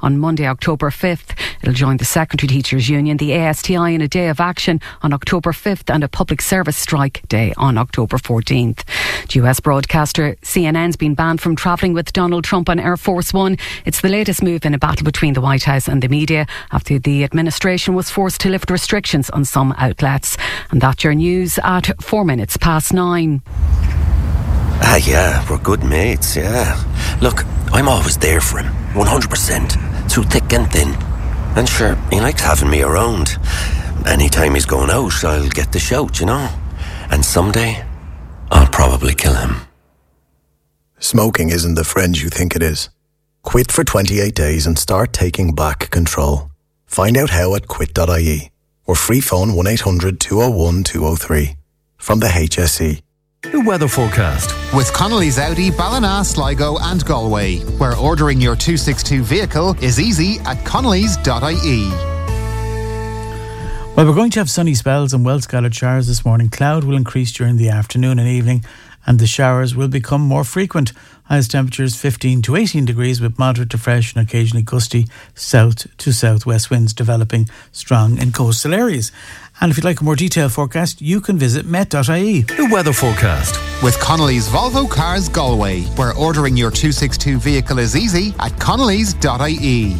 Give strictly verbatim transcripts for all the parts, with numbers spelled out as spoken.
on Monday, October fifth. It'll join the Secondary Teachers Union, the A S T I in a day of action on October fifth and a public service strike day on October fourteenth. The U S broadcaster C N N's been banned from travelling with Donald Trump on Air Force One. It's the latest move in a battle between the White House and the media after the administration was forced to lift restrictions on some outlets. And that's your news at four minutes past nine. Ah, yeah, we're good mates, yeah. Look, I'm always there for him, one hundred percent, through thick and thin. And sure, he likes having me around. Anytime he's going out, I'll get the shout, you know. And someday, I'll probably kill him. Smoking isn't the friend you think it is. Quit for twenty-eight days and start taking back control. Find out how at quit dot I E or free phone one eight hundred two oh one two oh three from the H S E. The weather forecast with Connolly's Audi, Ballina, Sligo and Galway, where ordering your two sixty-two vehicle is easy at connellys dot I E. Well, we're going to have sunny spells and well-scattered showers this morning. Cloud will increase during the afternoon and evening, and the showers will become more frequent. Highest temperatures fifteen to eighteen degrees with moderate to fresh and occasionally gusty south to southwest winds developing strong in coastal areas. And if you'd like a more detailed forecast, you can visit met dot I E. The weather forecast with Connolly's Volvo Cars Galway, where ordering your two sixty-two vehicle is easy at connellys dot I E.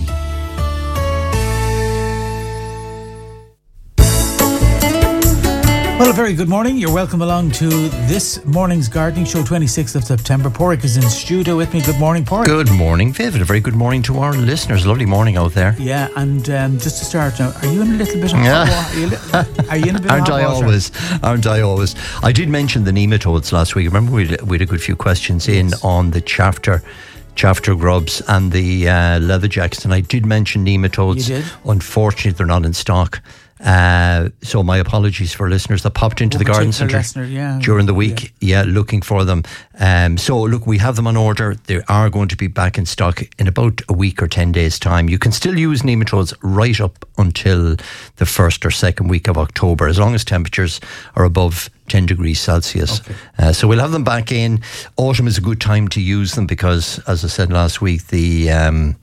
Well, a very good morning. You're welcome along to this morning's gardening show, twenty-sixth of September. Porrick is in studio with me. Good morning, Porrick. Good morning, Viv. A very good morning to our listeners. Lovely morning out there. Yeah, and um, just to start now, are you in a little bit of yeah. hot water? Are you, li- are you in a bit Aren't of hot I water? always? Aren't I always? I did mention the nematodes last week. Remember we had, we had a good few questions in yes. on the chafter. Chafter grubs and the uh, leather jackets, and I did mention nematodes. You did? Unfortunately, they're not in stock. Uh, so my apologies for listeners that popped into the garden centre yeah, during the week, yeah. yeah, looking for them. Um, so look, we have them on order. They are going to be back in stock in about a week or ten days' time. You can still use nematodes right up until the first or second week of October, as long as temperatures are above ten degrees Celsius. Okay. Uh, so we'll have them back in. Autumn is a good time to use them because, as I said last week, the um,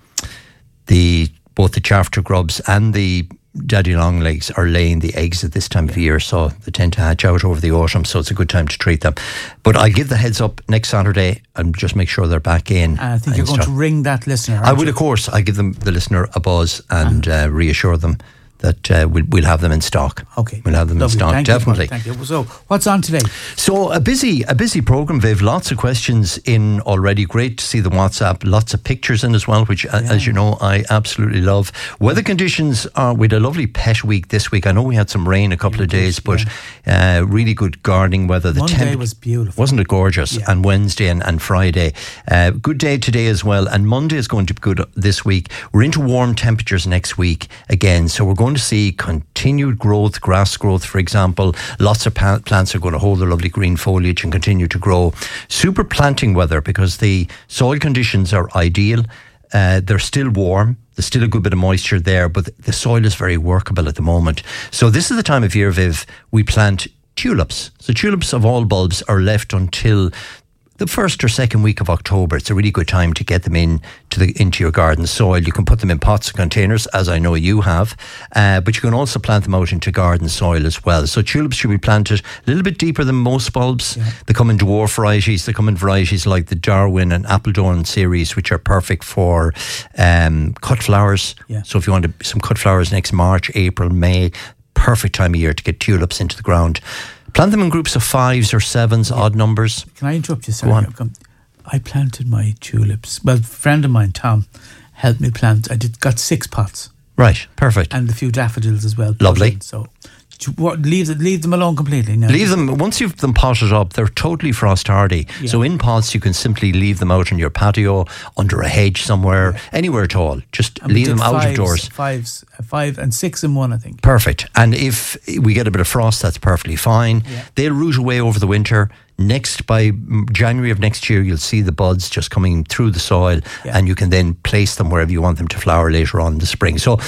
the both the chafter grubs and the daddy longlegs are laying the eggs at this time of year, so they tend to hatch out over the autumn, so it's a good time to treat them. But I'll give the heads up next Saturday and just make sure they're back in. I think you're going to ring that listener. I will, you? of course. I'll give them the listener a buzz and uh, reassure them that uh, we'll, we'll have them in stock. Okay. We'll have them Lovely. in stock, Thank definitely. You, Thank you. So, what's on today? So, a busy a busy programme, Viv. Lots of questions in already. Great to see the WhatsApp. Lots of pictures in as well, which, yeah. as you know, I absolutely love. Weather conditions are, we had a lovely pet week this week. I know we had some rain a couple yeah, of days, but yeah. uh, really good gardening weather. The Monday temp- was beautiful. Wasn't it gorgeous? Yeah. And Wednesday and, and Friday. Uh, good day today as well. And Monday is going to be good this week. We're into warm temperatures next week again. So, we're going to see continued growth, grass growth, for example. Lots of pa- plants are going to hold their lovely green foliage and continue to grow. Super planting weather because the soil conditions are ideal. Uh, they're still warm. There's still a good bit of moisture there, but the soil is very workable at the moment. So this is the time of year, Viv, we plant tulips. So tulips of all bulbs are left until the first or second week of October. It's a really good time to get them in to the into your garden soil. You can put them in pots and containers, as I know you have, uh, but you can also plant them out into garden soil as well. So tulips should be planted a little bit deeper than most bulbs. Yeah. They come in dwarf varieties. They come in varieties like the Darwin and Appledorn series, which are perfect for um, cut flowers. Yeah. So if you want to, some cut flowers next March, April, May, perfect time of year to get tulips into the ground. Plant them in groups of fives or sevens, yeah. odd numbers. Can I interrupt you, sorry? Go on. I planted my tulips. Well, a friend of mine, Tom, helped me plant. I did got six pots. Right, perfect. And a few daffodils as well. Lovely. In, so what, leave, leave them alone completely now. Leave them, once you've them potted up, they're totally frost hardy. Yeah. So in pots, you can simply leave them out on your patio, under a hedge somewhere, yeah. anywhere at all. Just and leave them fives, out of doors. Fives, five and six in one, I think. Perfect. And if we get a bit of frost, that's perfectly fine. Yeah. They'll root away over the winter. Next, by January of next year, you'll see the buds just coming through the soil, yeah. and you can then place them wherever you want them to flower later on in the spring. So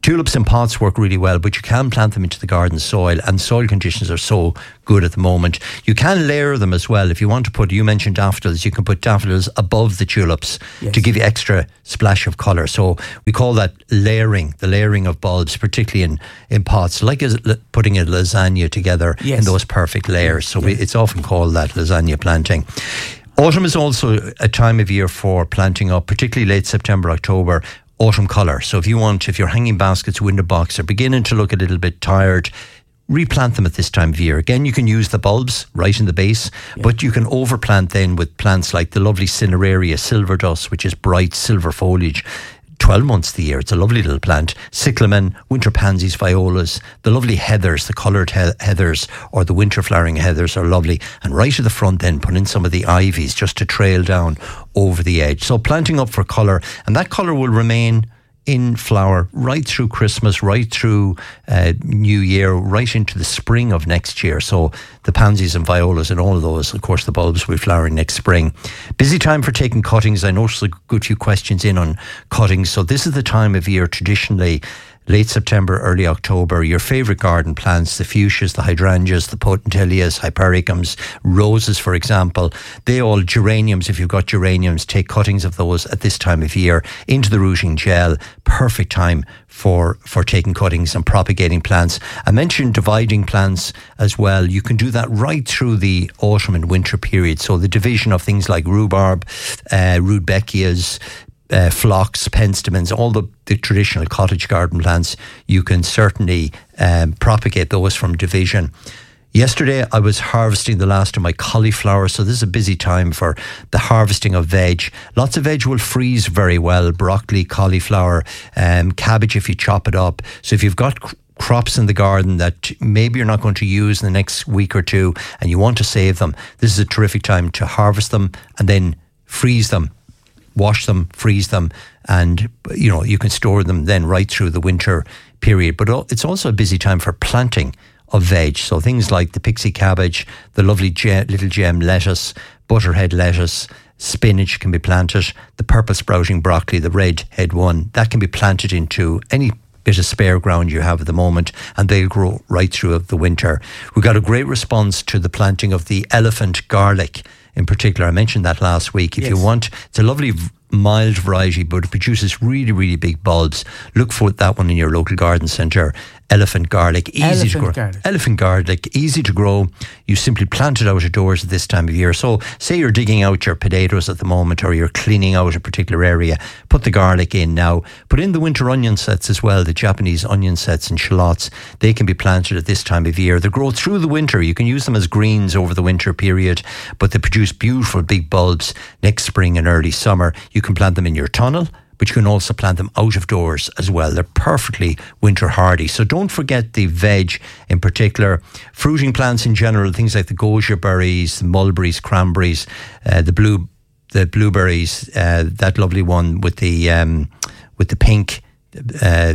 Tulips in pots work really well, but you can plant them into the garden soil, and soil conditions are so good at the moment. You can layer them as well. If you want to put, you mentioned daffodils, you can put daffodils above the tulips yes. to give you extra splash of colour. So we call that layering, the layering of bulbs, particularly in, in pots, like a, putting a lasagna together yes. in those perfect layers. So yes. we, it's often called that, lasagna planting. Autumn is also a time of year for planting up, particularly late September, October, autumn colour. So if you want, if your hanging baskets, window box are beginning to look a little bit tired, replant them at this time of year. Again, you can use the bulbs right in the base, yeah. but you can overplant then with plants like the lovely Cineraria silver dust, which is bright silver foliage. twelve months of the year. It's a lovely little plant. Cyclamen, winter pansies, violas, the lovely heathers, the coloured he- heathers or the winter flowering heathers are lovely. And right at the front then, put in some of the ivies just to trail down over the edge. So planting up for colour, and that colour will remain in flower right through Christmas, right through uh, New Year, right into the spring of next year. So the pansies and violas and all of those, of course the bulbs will be flowering next spring. Busy time for taking cuttings. I noticed a good few questions in on cuttings. So this is the time of year traditionally, late September, early October, your favourite garden plants, the fuchsias, the hydrangeas, the potentilias, hypericums, roses, for example, they all, geraniums, if you've got geraniums, take cuttings of those at this time of year into the rooting gel. Perfect time for, for taking cuttings and propagating plants. I mentioned dividing plants as well. You can do that right through the autumn and winter period. So the division of things like rhubarb, uh, rudbeckias, Uh, phlox, penstemons, all the, the traditional cottage garden plants, you can certainly um, propagate those from division. Yesterday I was harvesting the last of my cauliflower, so this is a busy time for the harvesting of veg. Lots of veg will freeze very well, broccoli, cauliflower, um, cabbage if you chop it up. So if you've got cr- crops in the garden that maybe you're not going to use in the next week or two and you want to save them, this is a terrific time to harvest them and then freeze them. Wash them, freeze them, and you know you can store them then right through the winter period. But it's also a busy time for planting of veg. So things like the pixie cabbage, the lovely gem, little gem lettuce, butterhead lettuce, spinach can be planted. The purple sprouting broccoli, the red head one, that can be planted into any bit of spare ground you have at the moment, and they'll grow right through the winter. We got a great response to the planting of the elephant garlic. In particular, I mentioned that last week. If yes. you want, it's a lovely mild variety, but it produces really, really big bulbs. Look for that one in your local garden centre. Elephant garlic, easy Elephant to grow. Garlic. Elephant garlic, easy to grow. You simply plant it out of doors at this time of year. So say you're digging out your potatoes at the moment, or you're cleaning out a particular area, put the garlic in now. Put in the winter onion sets as well, the Japanese onion sets and shallots. They can be planted at this time of year. They grow through the winter. You can use them as greens over the winter period, but they produce beautiful big bulbs next spring and early summer. You can plant them in your tunnel, but you can also plant them out of doors as well. They're perfectly winter hardy. So don't forget the veg in particular. Fruiting plants in general, things like the goji berries, the mulberries, cranberries, uh, the blue, the blueberries, uh, that lovely one with the um, with the pink. Uh,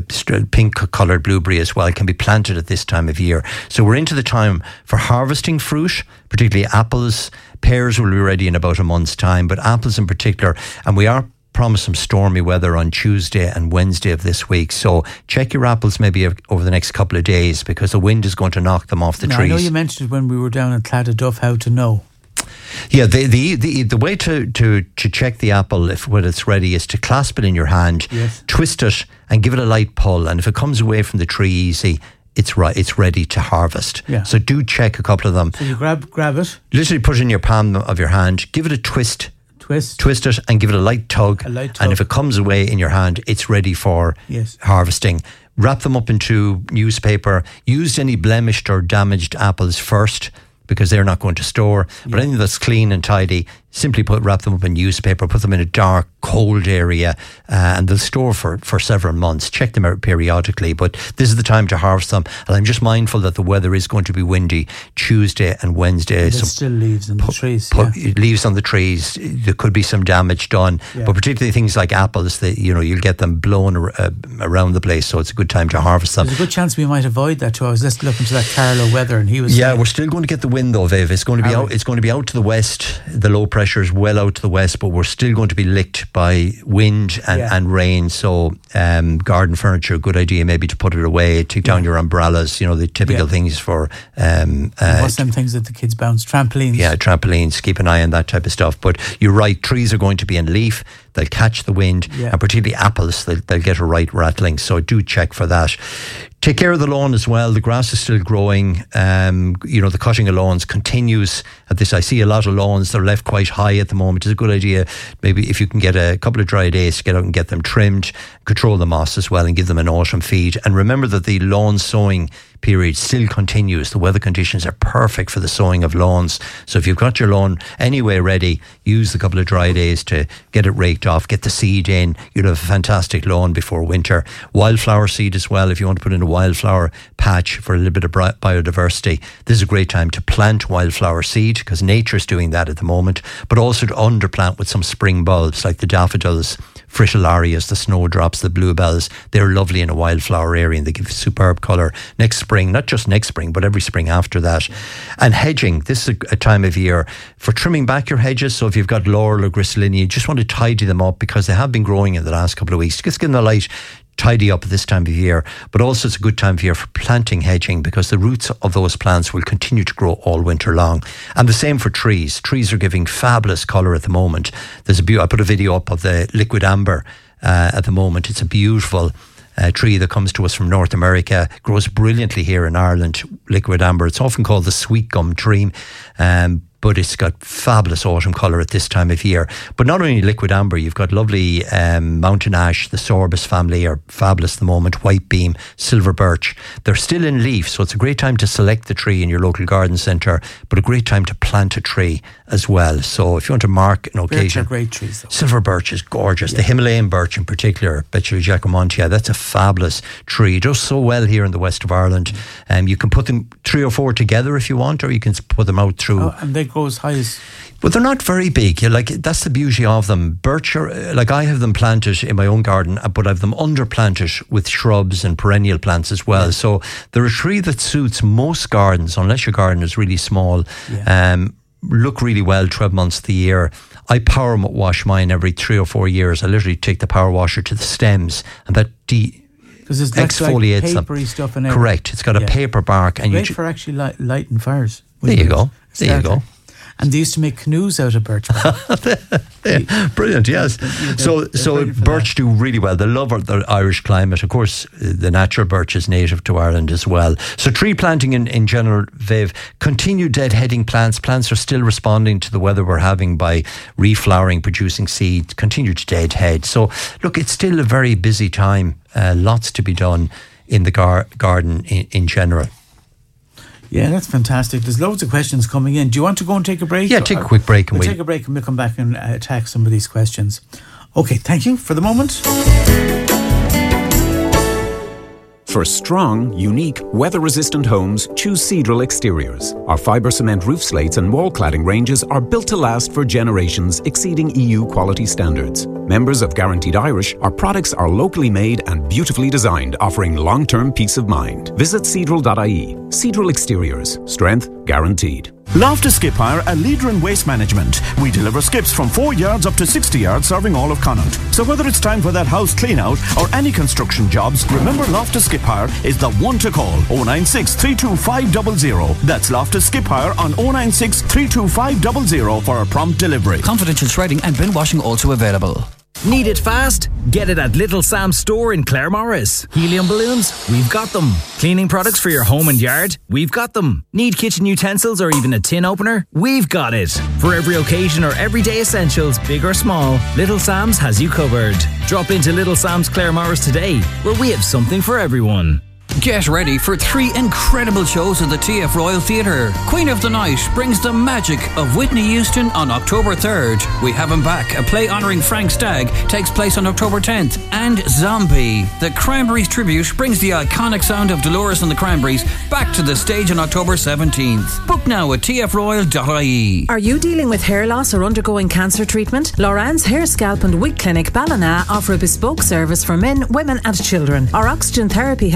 pink coloured blueberry as well can be planted at this time of year. So we're into the time for harvesting fruit, particularly apples. Pears will be ready in about a month's time, but apples in particular, and we are promised some stormy weather on Tuesday and Wednesday of this week. So check your apples maybe over the next couple of days, because the wind is going to knock them off the now, trees. I know you mentioned when we were down in Claddaduff how to know. Yeah, the the the, the way to, to, to check the apple if when it's ready is to clasp it in your hand, yes. twist it and give it a light pull, and if it comes away from the tree easy, it's right. It's ready to harvest. Yeah. So do check a couple of them. So you grab grab it, literally put it in your palm of your hand, give it a twist. Twist. Twist it and give it a light tug. A light tug. And if it comes away in your hand, it's ready for yes. harvesting. Wrap them up into newspaper. Use any blemished or damaged apples first, because they're not going to store. But yeah. anything that's clean and tidy, simply put wrap them up in newspaper, put them in a dark, cold area, uh, and they'll store for, for several months. Check them out periodically, but this is the time to harvest them. And I'm just mindful that the weather is going to be windy Tuesday and Wednesday. There's so still leaves on the put, trees. Put yeah. leaves on the trees. There could be some damage done, yeah. but particularly things like apples, that you know you'll get them blown uh, around the place. So it's a good time to harvest them. There's a good chance we might avoid that too. I was just looking to that Carlow weather, and he was yeah. saying, we're still going to get the wind though, Viv. It's going to be out. It's going to be out to the west. The low pressure pressure is well out to the west, but we're still going to be licked by wind and, Yeah. and rain. So um, garden furniture, good idea maybe to put it away, take down Yeah. your umbrellas, you know, the typical Yeah. things for... Um, uh, What's them things that the kids bounce? Trampolines. Yeah, trampolines, keep an eye on that type of stuff. But you're right, trees are going to be in leaf. They'll catch the wind, Yeah. and particularly apples, they'll, they'll get a right rattling. So do check for that. Take care of the lawn as well. The grass is still growing. Um, you know, the cutting of lawns continues at this. I see a lot of lawns, they're left quite high at the moment. It's a good idea, maybe if you can get a couple of dry days to get out and get them trimmed, control the moss as well, and give them an autumn feed. And remember that the lawn sowing period still continues. The weather conditions are perfect for the sowing of lawns. So if you've got your lawn anyway ready, use the couple of dry days to get it raked off, get the seed in. You'll have a fantastic lawn before winter. Wildflower seed as well, if you want to put in a wildflower patch for a little bit of biodiversity. This is a great time to plant wildflower seed because nature is doing that at the moment, but also to underplant with some spring bulbs like the daffodils, fritillarias, the snowdrops, the bluebells. They're lovely in a wildflower area and they give superb colour next spring, not just next spring, but every spring after that. And hedging, this is a, a time of year for trimming back your hedges. So if you've got laurel or gristolinia, you just want to tidy them up because they have been growing in the last couple of weeks. Just give them a light tidy up at this time of year, but also it's a good time of year for planting hedging because the roots of those plants will continue to grow all winter long. And the same for trees. Trees are giving fabulous colour at the moment. There's a be- I put a video up of the liquid amber uh, at the moment. It's a beautiful uh, tree that comes to us from North America, grows brilliantly here in Ireland, liquid amber. It's often called the sweet gum tree. Um, but it's got fabulous autumn colour at this time of year. But not only liquid amber, you've got lovely um, mountain ash, the sorbus family are fabulous at the moment, white beam, silver birch. They're still in leaf, so it's a great time to select the tree in your local garden centre, but a great time to plant a tree as well. So if you want to mark an occasion... Birch are great trees, though. Silver birch is gorgeous. Yeah. The Himalayan birch in particular, Betula jacomontia, that's a fabulous tree. It does so well here in the west of Ireland. Um, you can put them three or four together if you want, or you can put them out through... Oh, and they go as high as... But they're not very big. You're like, that's the beauty of them. Birch are, like I have them planted in my own garden, but I've them underplanted with shrubs and perennial plants as well. Yeah. So they're a tree that suits most gardens, unless your garden is really small. Yeah. Um, look really well twelve months of the year. I power wash mine every three or four years. I literally take the power washer to the stems and that de- exfoliates like them. Papery stuff and Correct. It's got yeah. a paper bark. And Great you ju- for actually light, lighting fires. There you go. There Starter. you go. And they used to make canoes out of birch bark. Yeah, brilliant, yes. They're, so they're so birch that. do really well. They love the Irish climate. Of course, the natural birch is native to Ireland as well. So tree planting in, in general, Viv, continue deadheading plants. Plants are still responding to the weather we're having by reflowering, producing seeds, continue to deadhead. So look, it's still a very busy time. Uh, lots to be done in the gar- garden in, in general. Yeah, that's fantastic. There's loads of questions coming in. Do you want to go and take a break? Yeah, take a quick break. And we'll we... take a break and we'll come back and uh, attack some of these questions. Okay, thank you for the moment. For strong, unique, weather-resistant homes, choose Seadrill Exteriors. Our fibre cement roof slates and wall cladding ranges are built to last for generations, exceeding E U quality standards. Members of Guaranteed Irish, our products are locally made and beautifully designed, offering long-term peace of mind. Visit seadrill dot I E. Seadrill Exteriors. Strength guaranteed. Loftus Skip Hire, a leader in waste management. We deliver skips from four yards up to sixty yards, serving all of Connaught. So whether it's time for that house clean out or any construction jobs, remember Loftus Skip Hire is the one to call. oh nine six, three two five zero zero. That's Loftus Skip Hire on oh nine six, three two five zero zero for a prompt delivery. Confidential shredding and bin washing also available. Need it fast? Get it at Little Sam's store in Claremorris. Helium balloons? We've got them. Cleaning products for your home and yard? We've got them. Need kitchen utensils or even a tin opener? We've got it. For every occasion or everyday essentials, big or small, Little Sam's has you covered. Drop into Little Sam's Claremorris today, where we have something for everyone. Get ready for three incredible shows at the T F Royal Theatre. Queen of the Night brings the magic of Whitney Houston on October third. We Have Him Back, a play honouring Frank Stagg, takes place on October tenth. And Zombie, the Cranberries tribute, brings the iconic sound of Dolores and the Cranberries back to the stage on October seventeenth. Book now at t f royal dot I E. Are you dealing with hair loss or undergoing cancer treatment? Loran's Hair, Scalp and Wig Clinic Ballina offer a bespoke service for men, women and children. Our oxygen therapy helps treat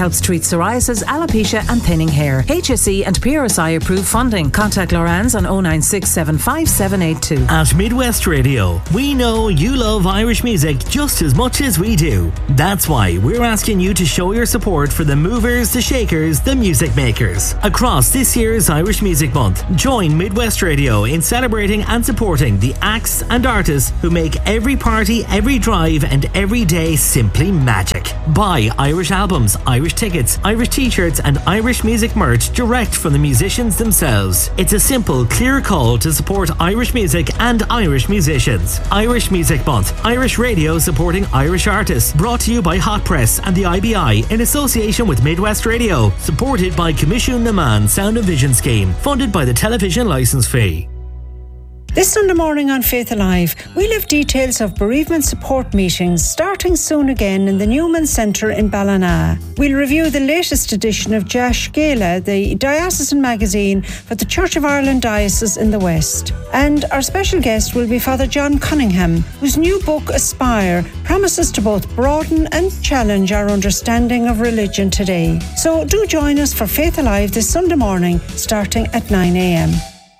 psoriasis, alopecia and thinning hair. H S E and P R S I approved funding. Contact Loran's on oh nine six seven five seven eight two. At Midwest Radio, we know you love Irish music just as much as we do. That's why we're asking you to show your support for the movers, the shakers, the music makers. Across this year's Irish Music Month, join Midwest Radio in celebrating and supporting the acts and artists who make every party, every drive and every day simply magic. Buy Irish albums, Irish tickets, Irish t-shirts and Irish music merch direct from the musicians themselves. It's a simple, clear call to support Irish music and Irish musicians. Irish Music Month, Irish Radio supporting Irish artists. Brought to you by Hot Press and the I B I in association with Midwest Radio. Supported by Commission Naman Sound and Vision Scheme. Funded by the television licence fee. This Sunday morning on Faith Alive, we'll have details of bereavement support meetings starting soon again in the Newman Centre in Ballina. We'll review the latest edition of Jash Gala, the diocesan magazine for the Church of Ireland Diocese in the West. And our special guest will be Father John Cunningham, whose new book, Aspire, promises to both broaden and challenge our understanding of religion today. So do join us for Faith Alive this Sunday morning, starting at nine a.m.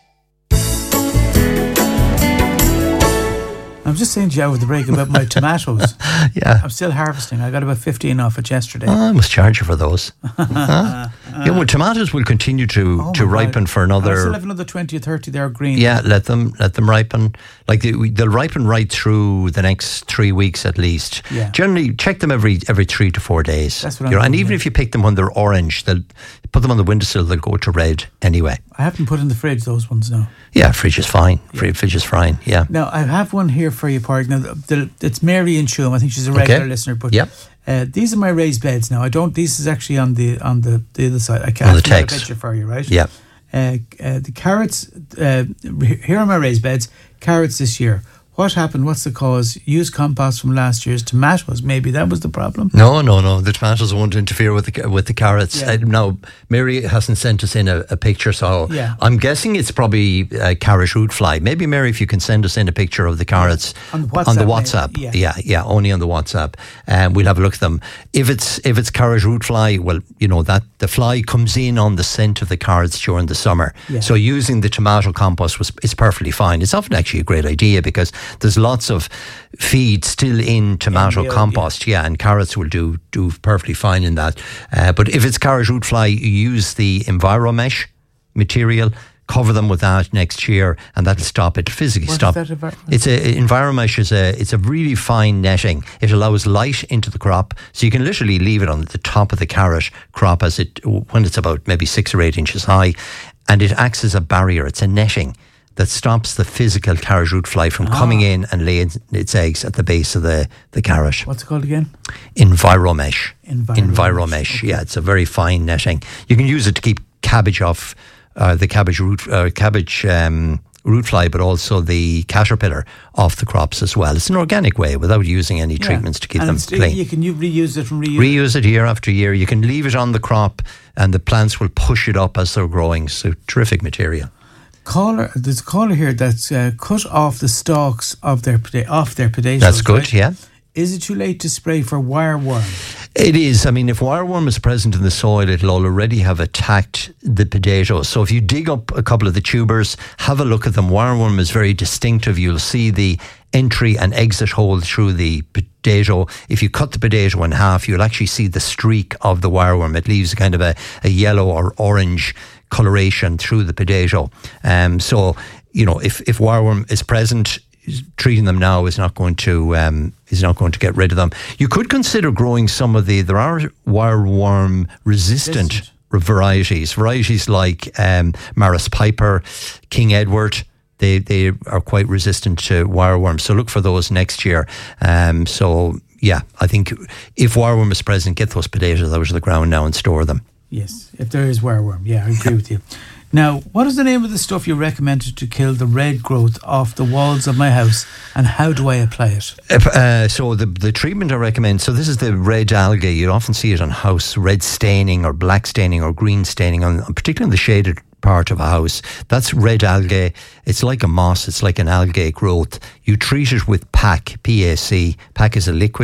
I'm just saying to you over the break about my tomatoes. Yeah. I'm still harvesting. I got about fifteen off it yesterday. Oh, I must charge you for those. huh? Yeah, well, tomatoes will continue to, oh to ripen God. for another. I still have another twenty or thirty there green. Yeah, let them let them ripen. Like they, they'll ripen right through the next three weeks at least. Yeah. Generally, check them every every three to four days. That's what I'm you know, doing, And even yeah. if you pick them when they're orange, they'll put them on the windowsill. They'll go to red anyway. I haven't put in the fridge those ones now. Yeah, fridge is fine. Yeah. Fridge is fine. Yeah. Now I have one here for you, Park. Now the, the, it's Mary in Shum. I think she's a regular okay. listener. But yep. uh, these are my raised beds. Now I don't. This is actually on the on the, the other side. I can't on the get a text. picture for you, right? Yeah. Uh, uh, the carrots. Uh, here are my raised beds. Carrots this year. What happened? What's the cause? Used compost from last year's tomatoes. Maybe that was the problem. No, no, no. The tomatoes won't interfere with the with the carrots. Yeah. Uh, now, Mary hasn't sent us in a, a picture, so yeah. I'm guessing it's probably a carrot root fly. Maybe, Mary, if you can send us in a picture of the carrots on the WhatsApp. On the WhatsApp. Yeah. yeah, yeah, only on the WhatsApp. Um, we'll have a look at them. If it's if it's carrot root fly, well, you know that the fly comes in on the scent of the carrots during the summer. Yeah. So using the tomato compost was is perfectly fine. It's often actually a great idea because there's lots of feed still in tomato yeah, compost, yeah. yeah, and carrots will do do perfectly fine in that. Uh, but if it's carrot root fly, you use the EnviroMesh material, cover them with that next year, and that'll stop it. Physically what stop. Is that envir- it's a EnviroMesh is a it's a really fine netting. It allows light into the crop, so you can literally leave it on the top of the carrot crop as it when it's about maybe six or eight inches high, and it acts as a barrier. It's a netting that stops the physical carrot root fly from ah. coming in and laying its eggs at the base of the, the carrot. What's it called again? EnviroMesh. EnviroMesh. EnviroMesh. Okay. Yeah, it's a very fine netting. You can use it to keep cabbage off uh, the cabbage root uh, cabbage um, root fly, but also the caterpillar off the crops as well. It's an organic way without using any yeah. treatments to keep and them clean. You can you reuse it and reuse reuse it year after year. You can leave it on the crop, and the plants will push it up as they're growing. So terrific material. Caller, there's a caller here that's uh, cut off the stalks of their off their potatoes. That's good, right? yeah. Is it too late to spray for wireworm? It is. I mean, if wireworm is present in the soil, it'll already have attacked the potatoes. So if you dig up a couple of the tubers, have a look at them. Wireworm is very distinctive. You'll see the entry and exit hole through the potato. If you cut the potato in half, you'll actually see the streak of the wireworm. It leaves kind of a, a yellow or orange coloration through the potato. Um, so, you know, if, if wireworm is present, treating them now is not going to um, is not going to get rid of them. You could consider growing some of the, there are wireworm resistant Resistant. varieties, varieties like um, Maris Piper, King Edward. They they are quite resistant to wireworm. So look for those next year. Um, so yeah, I think if wireworm is present, get those potatoes out of the ground now and store them. Yes, if there is wireworm. Yeah, I agree with you. Now, what is the name of the stuff you recommended to kill the red growth off the walls of my house, and how do I apply it? Uh, so the the treatment I recommend, so this is the red algae. You often see it on house, red staining or black staining or green staining, on particularly on the shaded part of a house. That's red algae. It's like a moss. It's like an algae growth. You treat it with P A C. P A C. P A C is a liquid.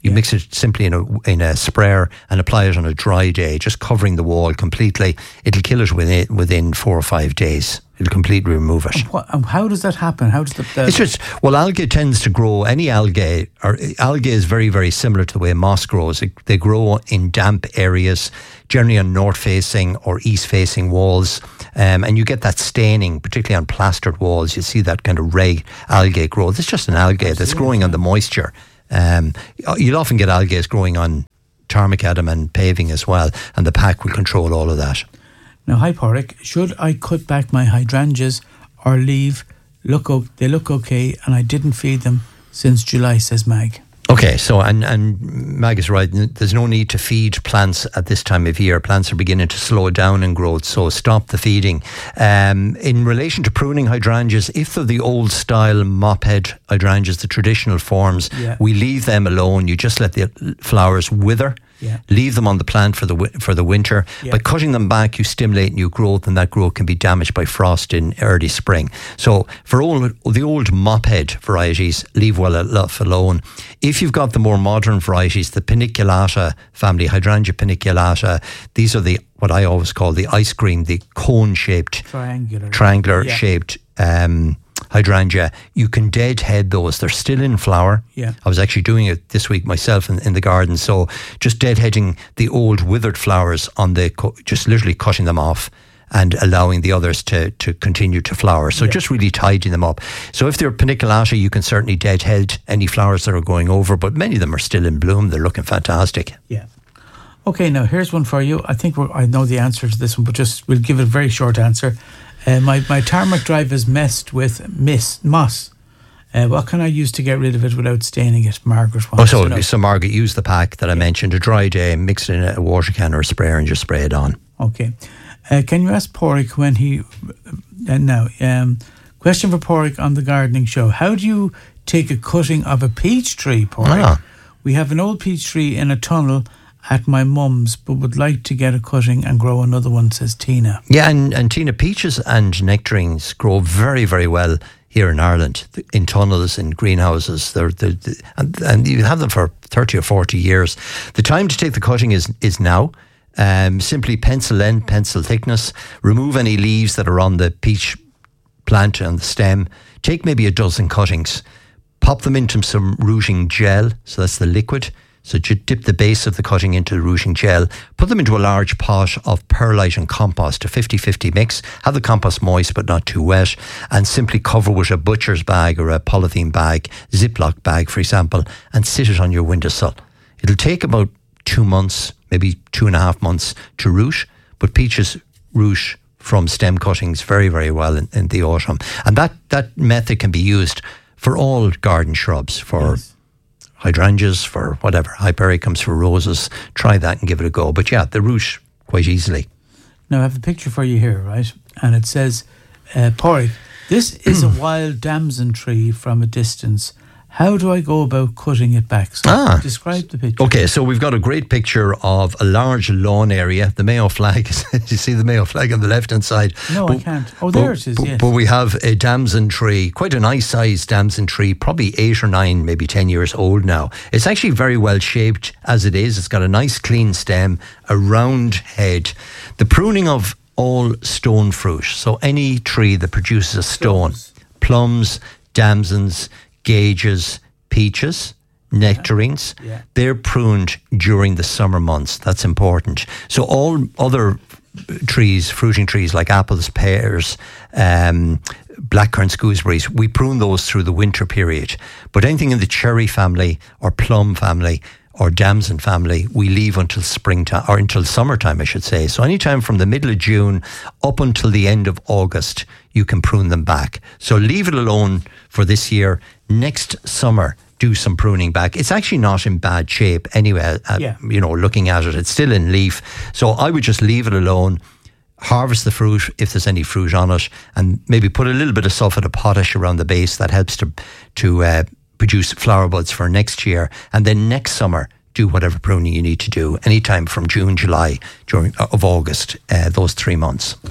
You yeah. mix it simply in a in a sprayer and apply it on a dry day, just covering the wall completely. It'll kill it within within four or five days. It'll completely remove it. And, what, and how does that happen? How does the, the It's just, well, algae tends to grow, any algae, or algae is very, very similar to the way moss grows. It, they grow in damp areas, generally on north-facing or east-facing walls, um, and you get that staining, particularly on plastered walls. You see that kind of red algae growth. It's just an algae that's growing on the moisture. Um, you'll often get algae growing on tarmac macadam and paving as well, and the pack will control all of that. Now, hi Pádraig, should I cut back my hydrangeas or leave? Look, o- they look okay, and I didn't feed them since July, says Mag. Okay, so, and, and Mag is right, there's no need to feed plants at this time of year. Plants are beginning to slow down in growth, so stop the feeding. Um, in relation to pruning hydrangeas, if they're the old style mop head hydrangeas, the traditional forms, yeah. we leave them alone. You just let the flowers wither. Yeah. Leave them on the plant for the for the winter. Yeah. By cutting them back, you stimulate new growth, and that growth can be damaged by frost in early spring. So for all the old mophead varieties, leave well enough alone. If you've got the more modern varieties, the paniculata family, Hydrangea paniculata, these are the what I always call the ice cream, the cone-shaped, triangular, triangular yeah. shaped. Um, hydrangea, you can deadhead those. They're still in flower. Yeah. I was actually doing it this week myself in, in the garden. So just deadheading the old withered flowers on the, just literally cutting them off and allowing the others to, to continue to flower. So yeah. just really tidying them up. So if they're paniculata, you can certainly deadhead any flowers that are going over, but many of them are still in bloom. They're looking fantastic. Yeah. Okay, now here's one for you. I think we're, I know the answer to this one, but just we'll give it a very short answer. Uh, my, my tarmac drive is messed with mist, moss. Uh, what can I use to get rid of it without staining it? Margaret wants oh, so, to know. So Margaret, use the pack that I mentioned, a dry day, mix it in a water can or a sprayer and just spray it on. Okay. Uh, can you ask Pádraig when he... Uh, now, um, question for Pádraig on the gardening show. How do you take a cutting of a peach tree, Pádraig? Ah. We have an old peach tree in a tunnel at my mum's, but would like to get a cutting and grow another one, says Tina. Yeah, and, and Tina, peaches and nectarines grow very, very well here in Ireland, in tunnels, in greenhouses. They're, they're, they're, and, and you have them for thirty or forty years. The time to take the cutting is, is now. Um, simply pencil length, pencil thickness, remove any leaves that are on the peach plant and the stem. Take maybe a dozen cuttings, pop them into some rooting gel, so that's the liquid. So you dip the base of the cutting into the rooting gel, put them into a large pot of perlite and compost, a fifty-fifty mix. Have the compost moist but not too wet, and simply cover with a butcher's bag or a polythene bag, Ziploc bag for example, and sit it on your windowsill. It'll take about two months, maybe two and a half months to root, but peaches root from stem cuttings very, very well in, in the autumn. And that, that method can be used for all garden shrubs, for... Yes. hydrangeas, for whatever, hypericums, for roses. Try that and give it a go. But yeah, they root quite easily. Now I have a picture for you here, right? And it says, uh, Pádraig, this is a wild damson tree from a distance. How do I go about cutting it back? So ah. describe the picture. Okay, so we've got a great picture of a large lawn area. The Mayo flag, you see the Mayo flag on the left-hand side? No, but, I can't. Oh, there but, it is, but, yes. But we have a damson tree, quite a nice-sized damson tree, probably eight or nine, maybe ten years old now. It's actually very well shaped as it is. It's got a nice clean stem, a round head. The pruning of all stone fruit, so any tree that produces a stone, plums, plums damsons, gages, peaches, nectarines, yeah. Yeah. they're pruned during the summer months. That's important. So all other trees, fruiting trees like apples, pears, um, blackcurrants, gooseberries, we prune those through the winter period. But anything in the cherry family or plum family or damson family, we leave until springtime, or until summertime, I should say. So anytime from the middle of June up until the end of August, you can prune them back. So leave it alone for this year. Next summer, do some pruning back. It's actually not in bad shape anyway, uh, yeah. you know, looking at it. It's still in leaf. So I would just leave it alone, harvest the fruit if there's any fruit on it, and maybe put a little bit of sulphate of potash around the base. That helps to, to uh, produce flower buds for next year. And then next summer, do whatever pruning you need to do, anytime from June, July, during uh, of August, uh, those three months.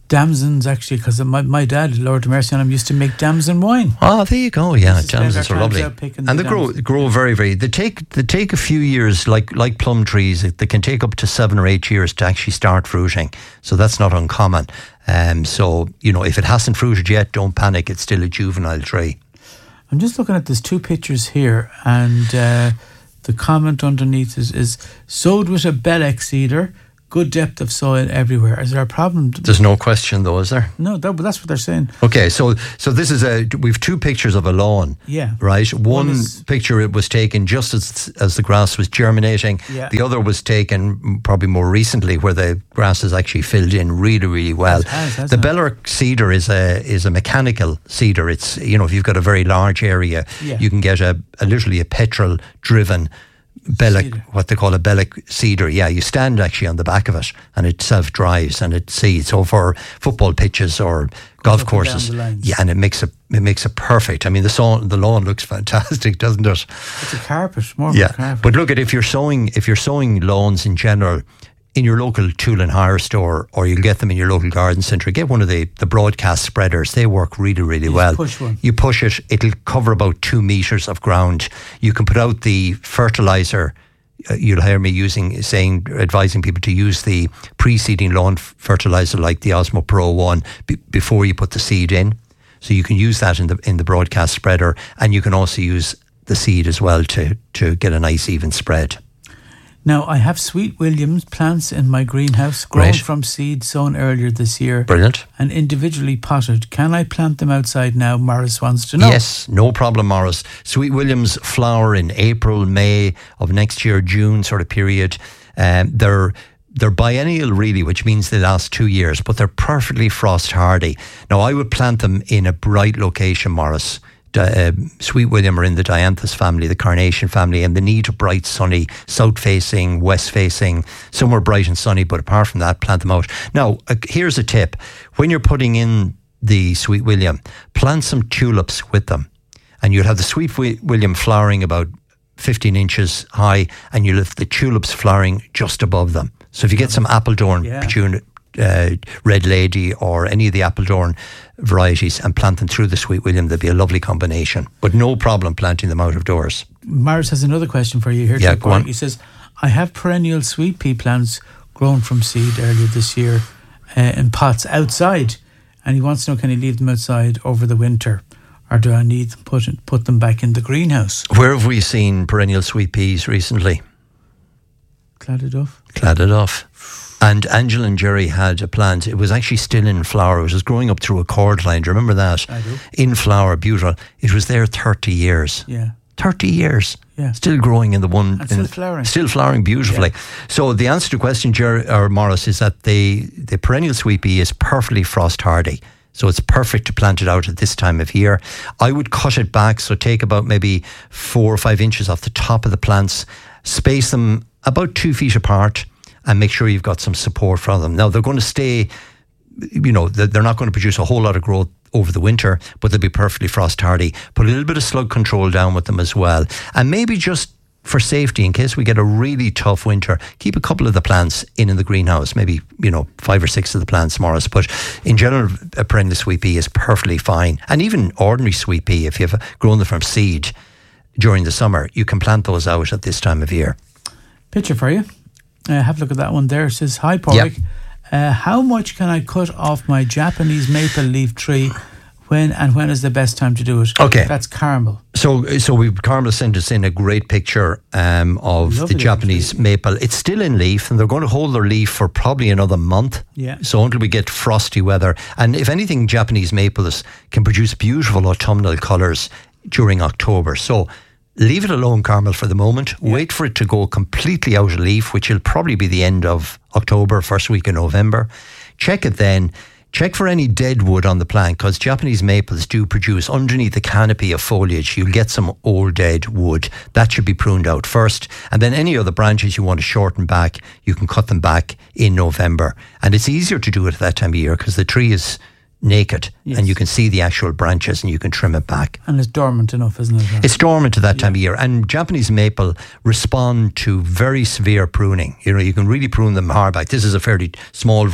damsons, actually, because my, my dad, Lord have mercy on him, used to make damson wine. Oh, there you go. Yeah, damsons are lovely, and they grow damsons. grow very very. They take they take a few years, like like plum trees. They can take up to seven or eight years to actually start fruiting. So that's not uncommon. Um, so you know, if it hasn't fruited yet, don't panic. It's still a juvenile tree. I'm just looking at these two pictures here, and uh, the comment underneath is, is sowed with a Bellex seeder. Good depth of soil everywhere. Is there a problem? There's no question, though, is there? No, that, but that's what they're saying. Okay, so so this is a we've two pictures of a lawn. Yeah. Right. One, One is, picture it was taken just as as the grass was germinating. Yeah. The other was taken probably more recently, where the grass is actually filled in really, really well. It has, hasn't the it? Bellex seeder is a is a mechanical seeder. It's, you know, if you've got a very large area, Yeah. you can get a, a literally a petrol driven Bellex, Seeder. what they call a Bellex seeder. Yeah, you stand actually on the back of it, and it self drives and it seeds. So for football pitches or golf up and courses, down the lines. yeah, and it makes it it makes it perfect. I mean, the lawn the lawn looks fantastic, doesn't it? it's a carpet, more of Yeah, a carpet. but look at if you're sowing if you're sowing lawns in general in your local tool and hire store, or you'll get them in your local garden centre. Get one of the, the broadcast spreaders. They work really, really You just well. push one. You push it, it'll cover about two metres of ground. You can put out the fertiliser. Uh, you'll hear me using, saying, advising people to use the pre-seeding lawn f- fertiliser like the Osmo Pro one b- before you put the seed in. So you can use that in the in the broadcast spreader, and you can also use the seed as well to to get a nice even spread. Now, I have Sweet Williams plants in my greenhouse, grown Great. from seed sown earlier this year. Brilliant. And individually potted. Can I plant them outside now? Morris wants to know. Yes, no problem, Morris. Sweet Williams flower in April, May of next year, June sort of period. Um, they're they're biennial really, which means they last two years, but they're perfectly frost hardy. Now, I would plant them in a bright location, Morris. Uh, Sweet William are in the Dianthus family, the carnation family, and they need a bright, sunny, south-facing, west-facing, somewhere bright and sunny. But apart from that, plant them out. Now, uh, here's a tip: when you're putting in the Sweet William, plant some tulips with them, and you'll have the Sweet Wi- William flowering about fifteen inches high, and you'll have the tulips flowering just above them. So if you get some Appledorn Yeah. petunia, uh, Red Lady, or any of the Appledorn varieties, and plant them through the Sweet William, there'd be a lovely combination. But no problem planting them out of doors. Morris has another question for you here. Yeah, too, go on. He says, I have perennial sweet pea plants grown from seed earlier this year uh, in pots outside, and he wants to know, can he leave them outside over the winter, or do I need to put, put them back in the greenhouse? Where have we seen perennial sweet peas recently? Claddaduff. Claddaduff. And Angela and Jerry had a plant. It was actually still in flower. It was growing up through a cord line. Do you remember that? I do. In flower, beautiful. It was there thirty years. Yeah. thirty years. Yeah. Still growing in the one. And still in, flowering. Still flowering beautifully. Yeah. So the answer to the question, Jerry or Morris, is that the, the perennial sweet pea is perfectly frost hardy. So it's perfect to plant it out at this time of year. I would cut it back. So take about maybe four or five inches off the top of the plants. Space them about two feet apart, and make sure you've got some support from them. Now, they're going to stay, you know, they're not going to produce a whole lot of growth over the winter, but they'll be perfectly frost hardy. Put a little bit of slug control down with them as well. And maybe just for safety, in case we get a really tough winter, keep a couple of the plants in in the greenhouse, maybe, you know, five or six of the plants, Morris. But in general, a perennial sweet pea is perfectly fine. And even ordinary sweet pea, if you've grown them from seed during the summer, you can plant those out at this time of year. Picture for you. Uh, have a look at that one there. It says, hi, Porrick. Yep. Uh, how much can I cut off my Japanese maple leaf tree? When and when is the best time to do it? Okay. That's Carmel. So so we Carmel sent us in a great picture um, of Lovely the Japanese tree. maple. It's still in leaf, and they're going to hold their leaf for probably another month. Yeah. So until we get frosty weather. And if anything, Japanese maples can produce beautiful autumnal colours during October. So leave it alone, Carmel, for the moment. Yeah. Wait for it to go completely out of leaf, which will probably be the end of October, first week of November. Check it then. Check for any dead wood on the plant, because Japanese maples do produce, underneath the canopy of foliage, you'll get some old dead wood. That should be pruned out first. And then any other branches you want to shorten back, you can cut them back in November. And it's easier to do it at that time of year because the tree is naked, yes. and you can see the actual branches and you can trim it back. And it's dormant enough, isn't it? It's dormant at that time yeah. of year. And Japanese maple respond to very severe pruning. You know, you can really prune them hard back. This is a fairly small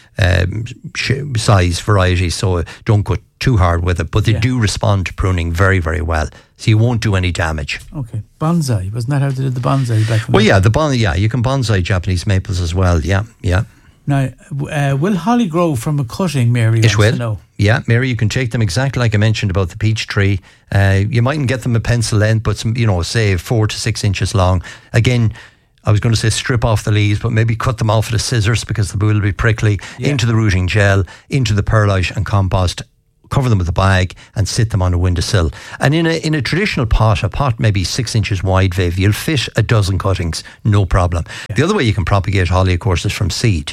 um, size variety, so don't go too hard with it. But they yeah. do respond to pruning very, very well. So you won't do any damage. Okay. Bonsai, wasn't that how they did the bonsai back? Well, yeah, the bon- yeah, you can bonsai Japanese maples as well. Yeah, yeah. Now, uh, will holly grow from a cutting, Mary? It will. Yeah, Mary, you can take them exactly like I mentioned about the peach tree. Uh, you mightn't get them a pencil length, but some, you know, say four to six inches long. Again, I was going to say strip off the leaves, but maybe cut them off with the scissors because the will be prickly. Yeah. Into the rooting gel, into the perlite and compost. Cover them with a bag and sit them on a windowsill. And in a in a traditional pot, a pot maybe six inches wide, Viv, you'll fit a dozen cuttings, no problem. Yeah. The other way you can propagate holly, of course, is from seed.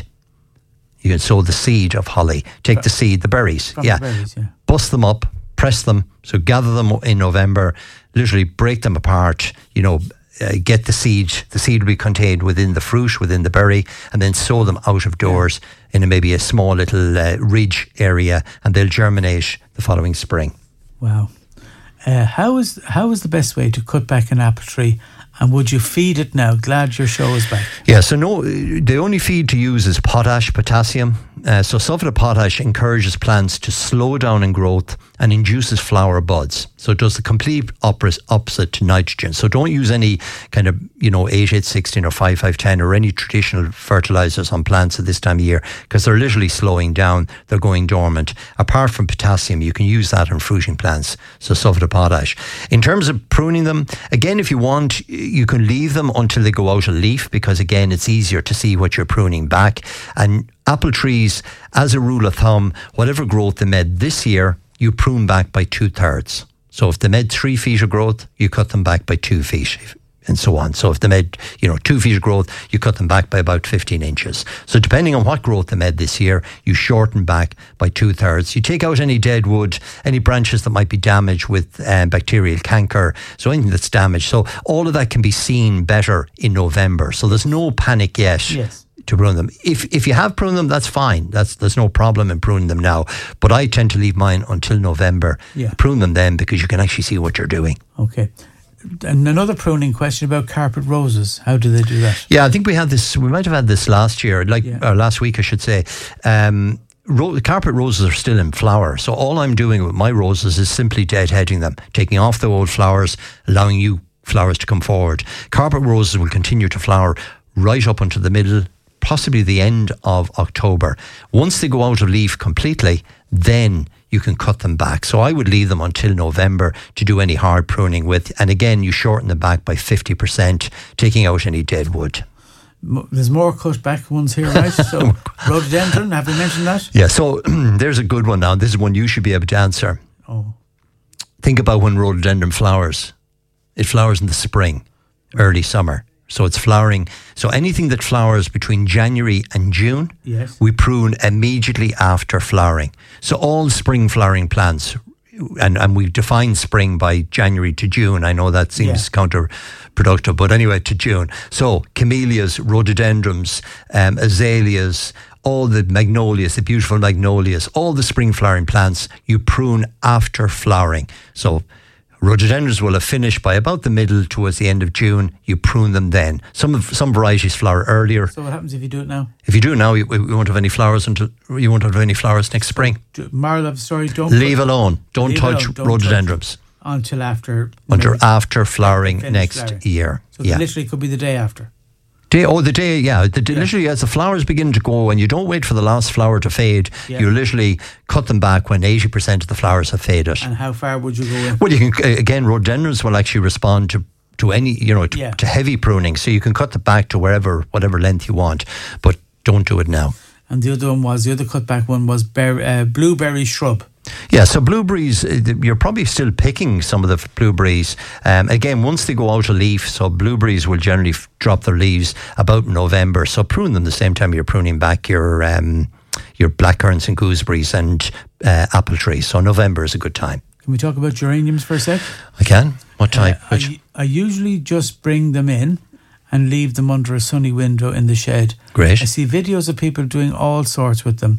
You can sow the seed of holly. Take the seed, the berries. From yeah. The berries, yeah. Bust them up, press them. So gather them in November, literally break them apart, you know, uh, get the seed. The seed will be contained within the fruit, within the berry, and then sow them out of doors yeah. in a, maybe a small little uh, ridge area, and they'll germinate the following spring. Wow. Uh, how is how is the best way to cut back an apple tree? And would you feed it now? Glad your show is back. Yeah, so no, the only feed to use is potash, potassium. Uh, so sulphate of potash encourages plants to slow down in growth and induces flower buds. So it does the complete opposite to nitrogen. So don't use any kind of, you know, eight eight sixteen or five five ten or any traditional fertilizers on plants at this time of year because they're literally slowing down. They're going dormant. Apart from potassium, you can use that in fruiting plants. So sulphate of potash. In terms of pruning them, again, if you want, you can leave them until they go out of leaf because, again, it's easier to see what you're pruning back. And apple trees, as a rule of thumb, whatever growth they made this year, you prune back by two thirds. So if they made three feet of growth, you cut them back by two feet and so on. So if they made, you know, two feet of growth, you cut them back by about fifteen inches. So depending on what growth they made this year, you shorten back by two thirds. You take out any dead wood, any branches that might be damaged with um, bacterial canker, so anything that's damaged. So all of that can be seen better in November. So there's no panic yet. Yes. To prune them. If if you have pruned them, that's fine. That's there's no problem in pruning them now. But I tend to leave mine until November. Yeah. Prune them then because you can actually see what you're doing. Okay. And another pruning question about carpet roses. How do they do that? Yeah, I think we had this. We might have had this last year, like yeah. or last week, I should say. Um, ro- carpet roses are still in flower, so all I'm doing with my roses is simply deadheading them, taking off the old flowers, allowing new flowers to come forward. Carpet roses will continue to flower right up until the middle, possibly the end of October. Once they go out of leaf completely, then you can cut them back. So I would leave them until November to do any hard pruning with. And again, you shorten them back by fifty percent, taking out any dead wood. There's more cut back ones here, right? So rhododendron, have we mentioned that? Yeah, so there's a good one now. This is one you should be able to answer. Oh. Think about when rhododendron flowers. It flowers in the spring, early summer. So it's flowering. So anything that flowers between January and June, yes. we prune immediately after flowering. So all spring flowering plants, and, and we define spring by January to June. I know that seems yeah. counterproductive, but anyway, to June. So camellias, rhododendrons, um, azaleas, all the magnolias, the beautiful magnolias, all the spring flowering plants, you prune after flowering. So rhododendrons will have finished by about the middle towards the end of June. You prune them then. Some of, some varieties flower earlier. So what happens if you do it now? If you do it now, you, you won't have any flowers until you won't have any flowers next spring. Moral of the story: don't leave put, alone. Don't leave touch alone. Don't rhododendrons touch until after until after flowering next flowering. year. So yeah. literally could be the day after. Day, oh, the day, yeah. The, yeah. Literally, as the flowers begin to go, and you don't wait for the last flower to fade, yeah. you literally cut them back when eighty percent of the flowers have faded. And how far would you go in? Well, you can, again, rhododendrons will actually respond to, to any, you know, to, yeah. to heavy pruning. So you can cut them back to wherever, whatever length you want, but don't do it now. And the other one was, the other cutback one was ber- uh, blueberry shrub. Yeah, so blueberries, you're probably still picking some of the blueberries. Um, again, once they go out of leaf, so blueberries will generally f- drop their leaves about November. So prune them the same time you're pruning back your um, your blackcurrants and gooseberries and uh, apple trees. So November is a good time. Can we talk about geraniums for a sec? I can. What type? Uh, I, I usually just bring them in and leave them under a sunny window in the shed. Great. I see videos of people doing all sorts with them.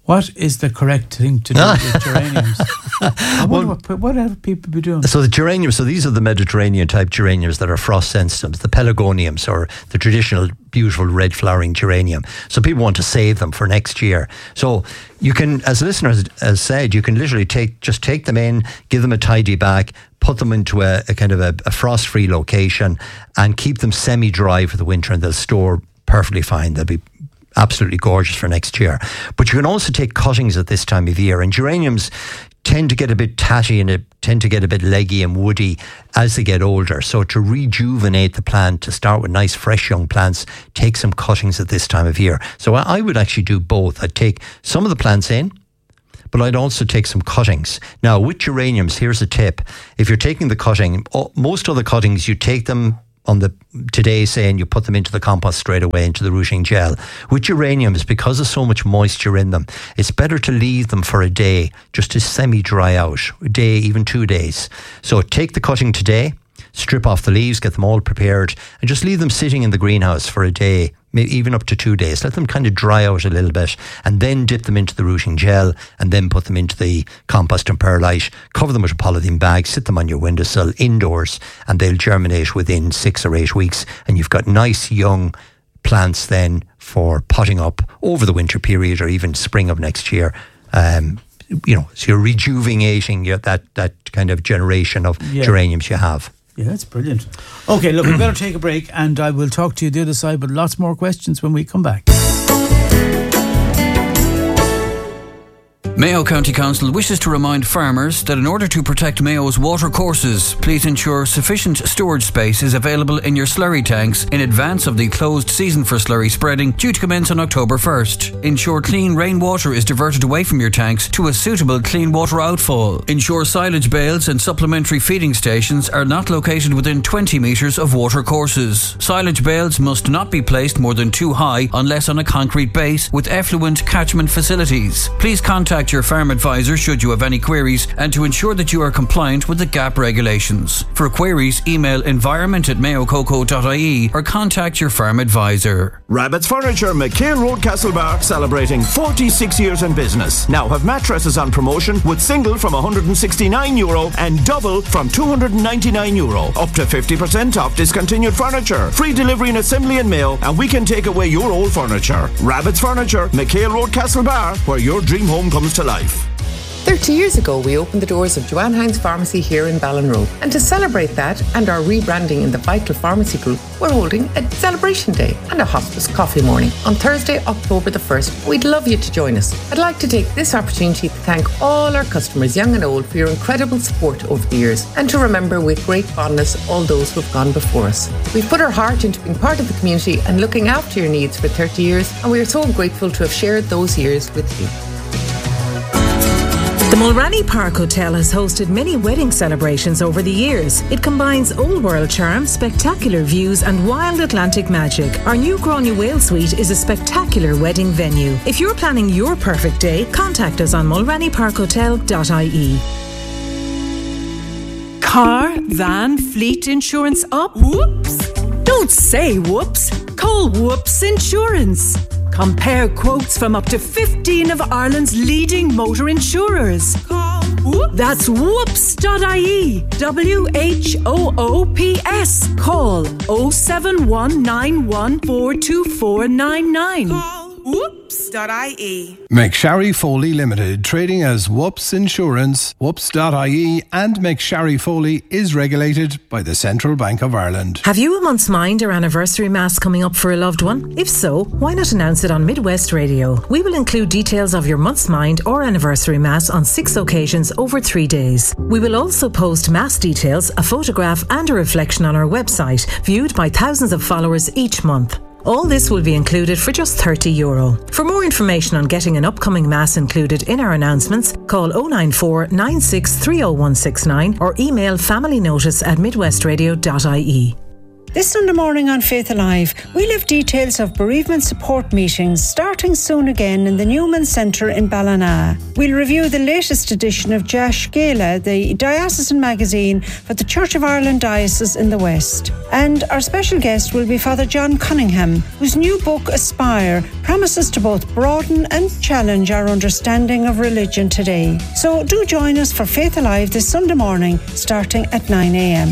What is the correct thing to do with geraniums? I wonder well, what, what have people be doing? So the geraniums, so these are the Mediterranean type geraniums that are frost sensitive, the pelargoniums, or the traditional beautiful red flowering geranium. So people want to save them for next year. So you can, as listeners has said, you can literally take just take them in, give them a tidy back, put them into a, a kind of a, a frost-free location, and keep them semi-dry for the winter, and they'll store perfectly fine. They'll be absolutely gorgeous for next year. But you can also take cuttings at this time of year, and geraniums tend to get a bit tatty and it tend to get a bit leggy and woody as they get older. So to rejuvenate the plant, to start with nice fresh young plants, take some cuttings at this time of year. So I would actually do both. I'd take some of the plants in, but I'd also take some cuttings. Now with geraniums, here's a tip. If you're taking the cutting, most other cuttings, you take them on the today saying you put them into the compost straight away, into the rooting gel. With geraniums, because there's so much moisture in them, it's better to leave them for a day just to semi-dry out, a day, even two days. So take the cutting today, strip off the leaves, get them all prepared, and just leave them sitting in the greenhouse for a day, maybe even up to two days. Let them kind of dry out a little bit, and then dip them into the rooting gel, and then put them into the compost and perlite. Cover them with a polythene bag, sit them on your windowsill indoors, and they'll germinate within six or eight weeks. And you've got nice young plants then for potting up over the winter period or even spring of next year. Um, you know, so you're rejuvenating your, that that kind of generation of yeah. geraniums you have. Yeah, that's brilliant. Okay, look, we better take a break, and I will talk to you the other side, but lots more questions when we come back. Mayo County Council wishes to remind farmers that in order to protect Mayo's water courses, please ensure sufficient storage space is available in your slurry tanks in advance of the closed season for slurry spreading due to commence on October first. Ensure clean rainwater is diverted away from your tanks to a suitable clean water outfall. Ensure silage bales and supplementary feeding stations are not located within twenty metres of water courses. Silage bales must not be placed more than two high unless on a concrete base with effluent catchment facilities. Please contact your farm advisor should you have any queries and to ensure that you are compliant with the G A P regulations. For queries, email environment at mayococo dot I E or contact your farm advisor. Rabbit's Furniture, McHale Road, Castlebar, celebrating forty-six years in business. Now have mattresses on promotion with single from one hundred sixty-nine euro and double from two hundred ninety-nine euro. Up to fifty percent off discontinued furniture. Free delivery and assembly in mail, and we can take away your old furniture. Rabbit's Furniture, McHale Road, Castlebar, where your dream home comes to life. thirty years ago, we opened the doors of Joanne Hines Pharmacy here in Ballinrobe. And to celebrate that and our rebranding in the Vital Pharmacy Group, we're holding a celebration day and a hospice coffee morning on Thursday, October the first. We'd love you to join us. I'd like to take this opportunity to thank all our customers, young and old, for your incredible support over the years, and to remember with great fondness all those who have gone before us. We've put our heart into being part of the community and looking after your needs for thirty years, and we are so grateful to have shared those years with you. The Mulranny Park Hotel has hosted many wedding celebrations over the years. It combines old world charm, spectacular views and wild Atlantic magic. Our new Grania Whale Suite is a spectacular wedding venue. If you're planning your perfect day, contact us on mulranny park hotel dot I E. Car, van, fleet insurance up? Whoops! Don't say whoops. Call Whoops Insurance. Compare quotes from up to fifteen of Ireland's leading motor insurers. Call Whoops. That's whoops dot I E. W H O O P S. Call oh seven one nine one four two four nine nine. Call whoops dot I E. McSharry Foley Limited, trading as Whoops Insurance, whoops dot I E, and McSharry Foley is regulated by the Central Bank of Ireland. Have you a month's mind or anniversary mass coming up for a loved one? If so, why not announce it on Midwest Radio? We will include details of your month's mind or anniversary mass on six occasions over three days. We will also post mass details, a photograph and a reflection on our website, viewed by thousands of followers each month. All this will be included for just thirty euro. For more information on getting an upcoming mass included in our announcements, call oh nine four nine six three oh one six nine or email familynotice at midwestradio dot I E. This Sunday morning on Faith Alive, we'll have details of bereavement support meetings starting soon again in the Newman Centre in Ballina. We'll review the latest edition of Jash Gala, the diocesan magazine for the Church of Ireland Diocese in the West. And our special guest will be Father John Cunningham, whose new book, Aspire, promises to both broaden and challenge our understanding of religion today. So do join us for Faith Alive this Sunday morning, starting at nine a.m.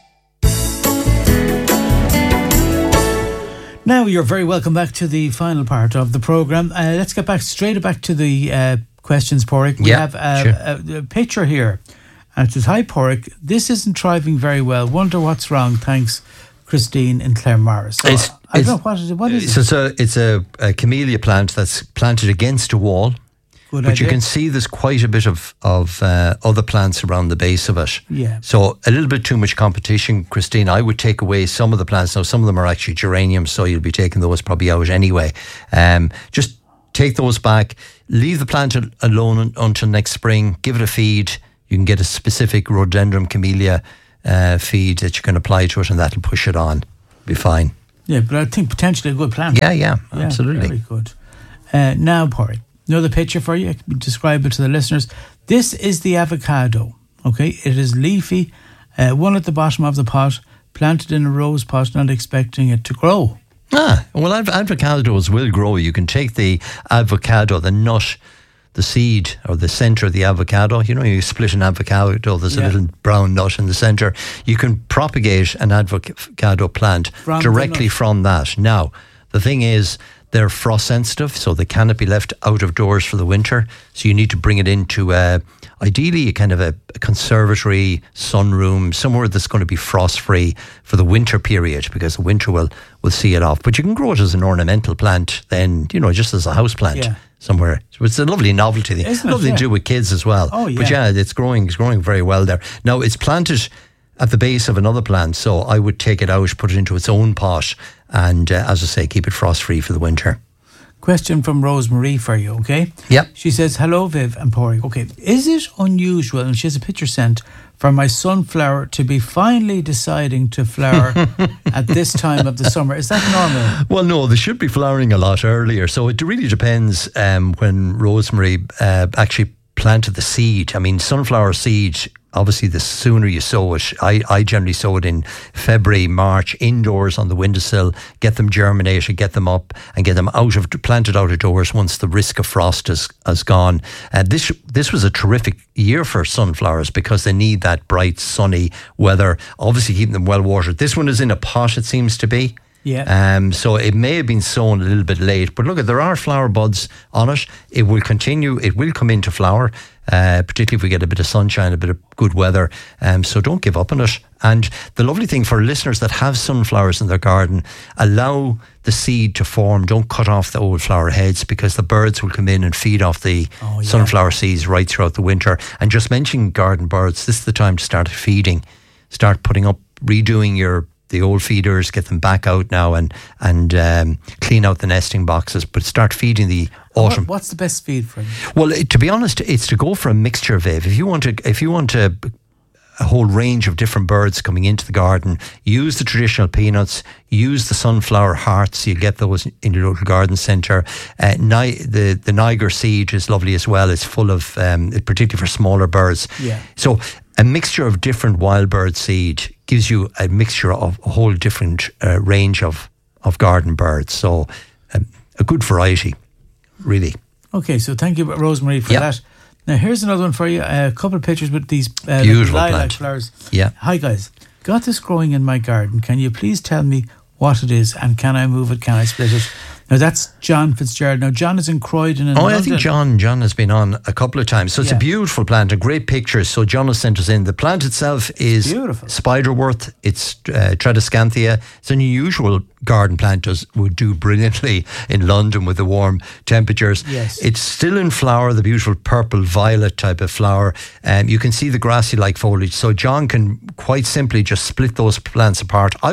Now you're very welcome back to the final part of the programme. Uh, let's get back straight back to the uh, questions, Porrick. We yeah, have uh, sure. a, a picture here, and it says, "Hi Porrick, this isn't thriving very well. Wonder what's wrong. Thanks, Christine in Claremorris." So, It's, I it's, don't know what is it. What is so it? It's a it's a, a camellia plant that's planted against a wall. Good but idea. you can see there's quite a bit of, of uh, other plants around the base of it. Yeah. So a little bit too much competition, Christine. I would take away some of the plants. Now, some of them are actually geraniums, so you'll be taking those probably out anyway. Um, just take those back. Leave the plant al- alone un- until next spring. Give it a feed. You can get a specific rhododendron camellia uh, feed that you can apply to it, and that'll push it on. Be fine. Yeah, but I think potentially a good plant. Yeah, yeah, absolutely. Very good. Uh, now, Porrick, another picture for you. I can describe it to the listeners. This is the avocado. Okay, it is leafy, uh, one at the bottom of the pot, planted in a rose pot, not expecting it to grow. Ah, well, av- avocados will grow. You can take the avocado, the nut, the seed, or the centre of the avocado. You know, you split an avocado, there's Yeah. a little brown nut in the centre. You can propagate an avocado plant From the directly nut. from that. Now, the thing is, they're frost sensitive, so they cannot be left out of doors for the winter. So you need to bring it into, uh, ideally, a kind of a, a conservatory, sunroom, somewhere that's going to be frost free for the winter period, because the winter will will see it off. But you can grow it as an ornamental plant, then, you know, just as a house plant Yeah. somewhere. So it's a lovely novelty thing. Isn't it? Lovely Yeah. to do with kids as well. Oh, yeah. But yeah, it's growing. It's growing very well there. Now it's planted at the base of another plant, so I would take it out, put it into its own pot, and uh, as I say, keep it frost free for the winter. Question from Rosemary for you, okay? Yep. She says, "Hello, Viv and Porrick. Okay, is it unusual," and she has a picture sent, "for my sunflower to be finally deciding to flower at this time of the summer? Is that normal?" Well, no, they should be flowering a lot earlier. So it really depends um, when Rosemary uh, actually planted the seed. I mean, sunflower seed, obviously the sooner you sow it, I, I generally sow it in February, March, indoors on the windowsill, get them germinated, get them up and get them out of, planted out of doors once the risk of frost has, has gone. Uh, this, this was a terrific year for sunflowers because they need that bright, sunny weather, obviously keeping them well watered. This one is in a pot, it seems to be. Yeah. Um, so it may have been sown a little bit late, but look, there are flower buds on it. It will continue. It will come into flower, uh, particularly if we get a bit of sunshine, a bit of good weather. Um, so don't give up on it. And the lovely thing for listeners that have sunflowers in their garden, allow the seed to form. Don't cut off the old flower heads, because the birds will come in and feed off the Oh, yeah. sunflower seeds right throughout the winter. And just mentioning garden birds, this is the time to start feeding. Start putting up, redoing your the old feeders, get them back out now and and um, clean out the nesting boxes, but start feeding the autumn. What, what's the best feed for them? Well, it, to be honest, it's to go for a mixture, Viv. If you want to, if you want to, a whole range of different birds coming into the garden, use the traditional peanuts, use the sunflower hearts. You get those in your local garden centre. Uh, Ni- the the Niger seed is lovely as well. It's full of, um, particularly for smaller birds. Yeah. So a mixture of different wild bird seed gives you a mixture of a whole different uh, range of, of garden birds. So um, a good variety, really. Okay, so thank you, Rosemary, for Yep. that. Now, here's another one for you. A couple of pictures with these uh, Beautiful lilac plant. flowers. Yeah. Hi, guys. Got this growing in my garden. Can you please tell me what it is, and can I move it? Can I split it? Now, that's John Fitzgerald. Now, John is in Croydon in Oh, London. I think John John has been on a couple of times. So it's Yeah. a beautiful plant and great pictures. So John has sent us in. The plant itself is beautiful. Spiderworth. It's uh, Tradescanthia. It's an unusual garden plant. Does would do brilliantly in London with the warm temperatures. Yes. It's still in flower, the beautiful purple violet type of flower. Um, you can see the grassy-like foliage. So John can quite simply just split those plants apart. I would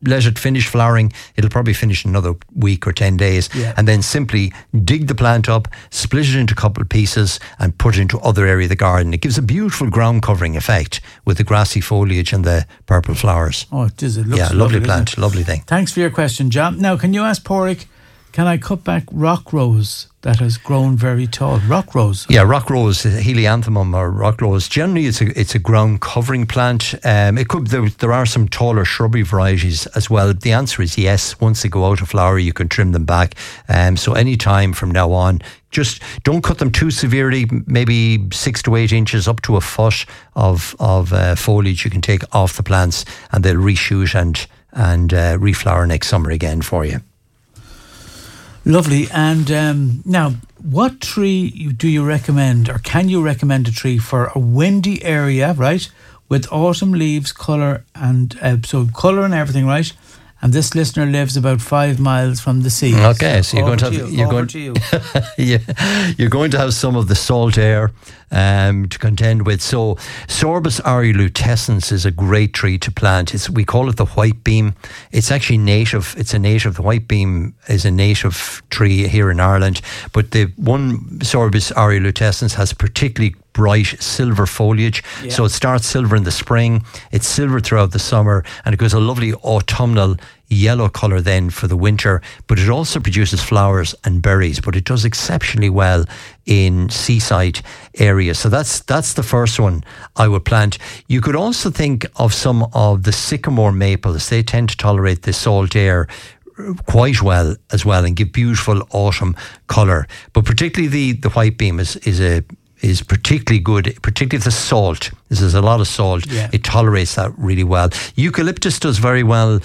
let it finish flowering. It'll probably finish in another week or ten days. Yeah. And then simply dig the plant up, split it into a couple of pieces and put it into other area of the garden. It gives a beautiful ground covering effect with the grassy foliage and the purple flowers. Oh, it does. It looks yeah, lovely, lovely plant, lovely thing. Thanks for your question, John. Now, can you ask Porrick, can I cut back rock rose that has grown very tall? Rock rose? Yeah, rock rose, Helianthemum or rock rose. Generally, it's a it's a ground covering plant. Um, it could there, there are some taller shrubbery varieties as well. The answer is yes. Once they go out of flower, you can trim them back. Um, so any time from now on, just don't cut them too severely. Maybe six to eight inches up to a foot of of uh, foliage you can take off the plants, and they'll reshoot and and uh, reflower next summer again for you. Lovely. And um, now, what tree do you recommend, or can you recommend a tree for a windy area, right, with autumn leaves, colour, and uh, so colour and everything, right? And this listener lives about five miles from the sea. Okay, so, so you're going to have you, you're going to you. yeah, you're going to have some of the salt air um, to contend with. So Sorbus aureolutescens is a great tree to plant. It's, we call it the white beam. It's actually native. It's a native. The white beam is a native tree here in Ireland. But the one Sorbus aureolutescens has particularly bright silver foliage. Yeah. So it starts silver in the spring, it's silver throughout the summer, and it goes a lovely autumnal yellow colour then for the winter. But it also produces flowers and berries, but it does exceptionally well in seaside areas. So that's that's the first one I would plant. You could also think of some of the sycamore maples. They tend to tolerate the salt air quite well as well and give beautiful autumn colour. But particularly the, the white beam is, is a is particularly good, particularly if the salt. There's a lot of salt. Yeah. It tolerates that really well. Eucalyptus does very well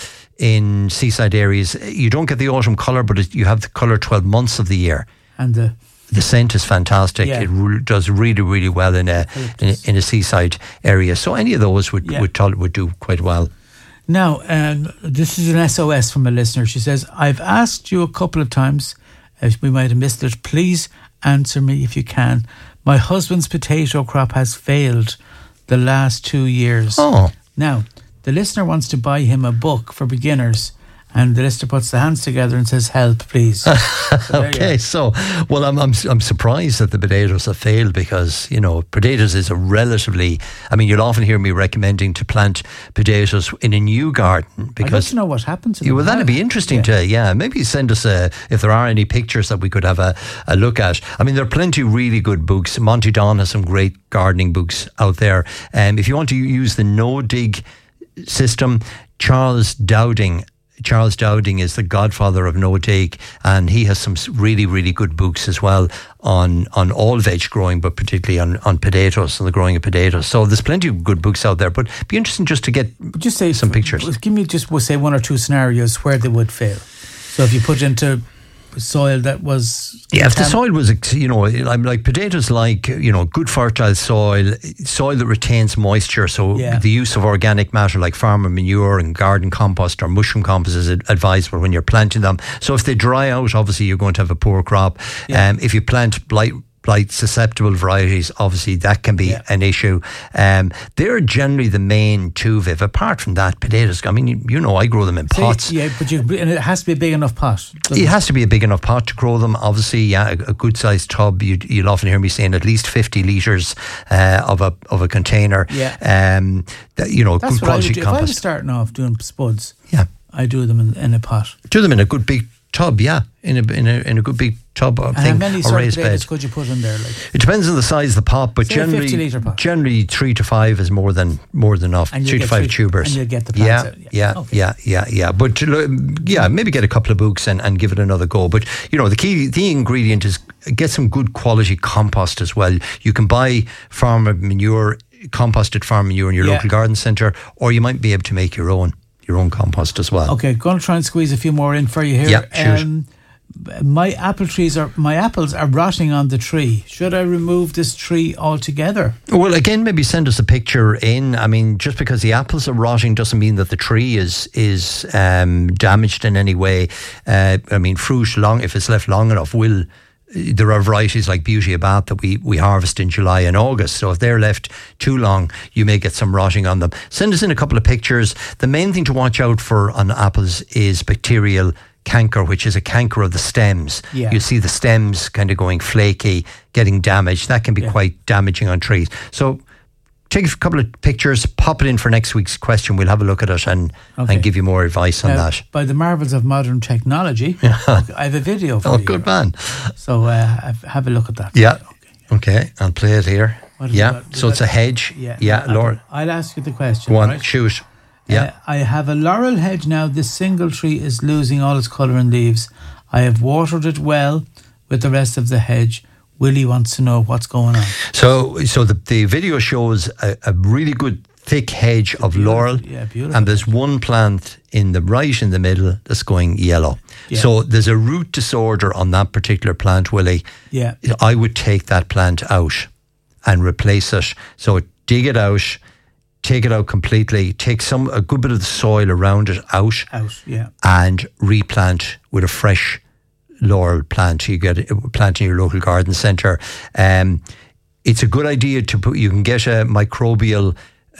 in seaside areas. You don't get the autumn colour, but it, you have the colour twelve months of the year. And the the scent is fantastic. Yeah. It re- does really, really well in a in a, in a seaside area. So any of those would yeah. would, tol- would do quite well. Now, um, this is an S O S from a listener. She says, I've asked you a couple of times, if we might have missed it, please answer me if you can. My husband's potato crop has failed the last two years. Oh. Now, the listener wants to buy him a book for beginners, and the listener puts the hands together and says, help, please. So okay, so, well, I'm, I'm I'm surprised that the potatoes have failed because, you know, potatoes is a relatively, I mean, you'll often hear me recommending to plant potatoes in a new garden because... I'd like to know what happens to them. Yeah, well, that'd be interesting yeah. to, yeah, maybe send us, a, if there are any pictures that we could have a, a look at. I mean, there are plenty of really good books. Monty Don has some great gardening books out there. Um, if you want to use the no-dig system, Charles Dowding Charles Dowding is the godfather of no-dig, and he has some really, really good books as well on, on all veg growing, but particularly on, on potatoes and the growing of potatoes. So there's plenty of good books out there, but it'd be interesting just to get just say some pictures. Give me just, we'll say one or two scenarios where they would fail. So if you put it into soil that was... Yeah, if the soil was, you know, I'm like potatoes like, you know, good fertile soil, soil that retains moisture, so yeah. the use of organic matter like farmer manure and garden compost or mushroom compost is advisable when you're planting them. So if they dry out, obviously you're going to have a poor crop. Yeah. Um, if you plant blight blight susceptible varieties, obviously that can be yeah. an issue. Um, they're generally the main two, Viv. Apart from that, potatoes, I mean, you, you know, I grow them in so pots. Yeah, but you, and it has to be a big enough pot. It, it has to be a big enough pot to grow them. Obviously, yeah, a, a good sized tub. You, you'll often hear me saying at least fifty litres uh, of a of a container. Yeah. Um, that, you know, That's good what quality I would do. compost. If I was starting off doing spuds, yeah, I do them in, in a pot. Do them in a good big tub, yeah, in a in a in a good big tub. And thing, how many sort of potatoes bed. could you put in there? Like? It depends on the size of the pot, but Say generally, a fifty litre pot. generally three to five is more than more than enough. And three to five three, tubers, and you'll get the plants yeah, out. Yeah, yeah, okay. yeah, yeah, yeah. But yeah, maybe get a couple of books and, and give it another go. But you know, the key the ingredient is get some good quality compost as well. You can buy farmer manure, composted farm manure in your yeah. local garden centre, or you might be able to make your own your own compost as well. Okay, going to try and squeeze a few more in for you here. Yeah, shoot. Um, my apple trees are my apples are rotting on the tree. Should I remove this tree altogether? Well, again, maybe send us a picture in. I mean, just because the apples are rotting doesn't mean that the tree is is um, damaged in any way. Uh, I mean, fruit long if it's left long enough will there are varieties like Beauty of Bath that we, we harvest in July and August. So if they're left too long, you may get some rotting on them. Send us in a couple of pictures. The main thing to watch out for on apples is bacterial canker, which is a canker of the stems. Yeah. You see the stems kind of going flaky, getting damaged. That can be yeah. quite damaging on trees. So take a couple of pictures, pop it in for next week's question. We'll have a look at it and, okay. and give you more advice on now, that. By the marvels of modern technology, I have a video for oh, you. Oh, good man. So uh, have a look at that. Yeah. Okay, okay. I'll play it here. Yeah. So that, it's a hedge. Yeah. Yeah, I'll, Laura. I'll ask you the question. Go on, right? shoot. Yeah. Uh, I have a laurel hedge now. This single tree is losing all its colour and leaves. I have watered it well with the rest of the hedge. Willie wants to know what's going on. So so the, the video shows a, a really good thick hedge of beautiful, laurel. Yeah, beautiful. And there's one plant in the right in the middle that's going yellow. Yeah. So there's a root disorder on that particular plant, Willie. Yeah. I would take that plant out and replace it. So dig it out, take it out completely, take some a good bit of the soil around it out, out yeah. and replant with a fresh laurel plant. You get a plant in your local garden centre. Um, it's a good idea to put, you can get a microbial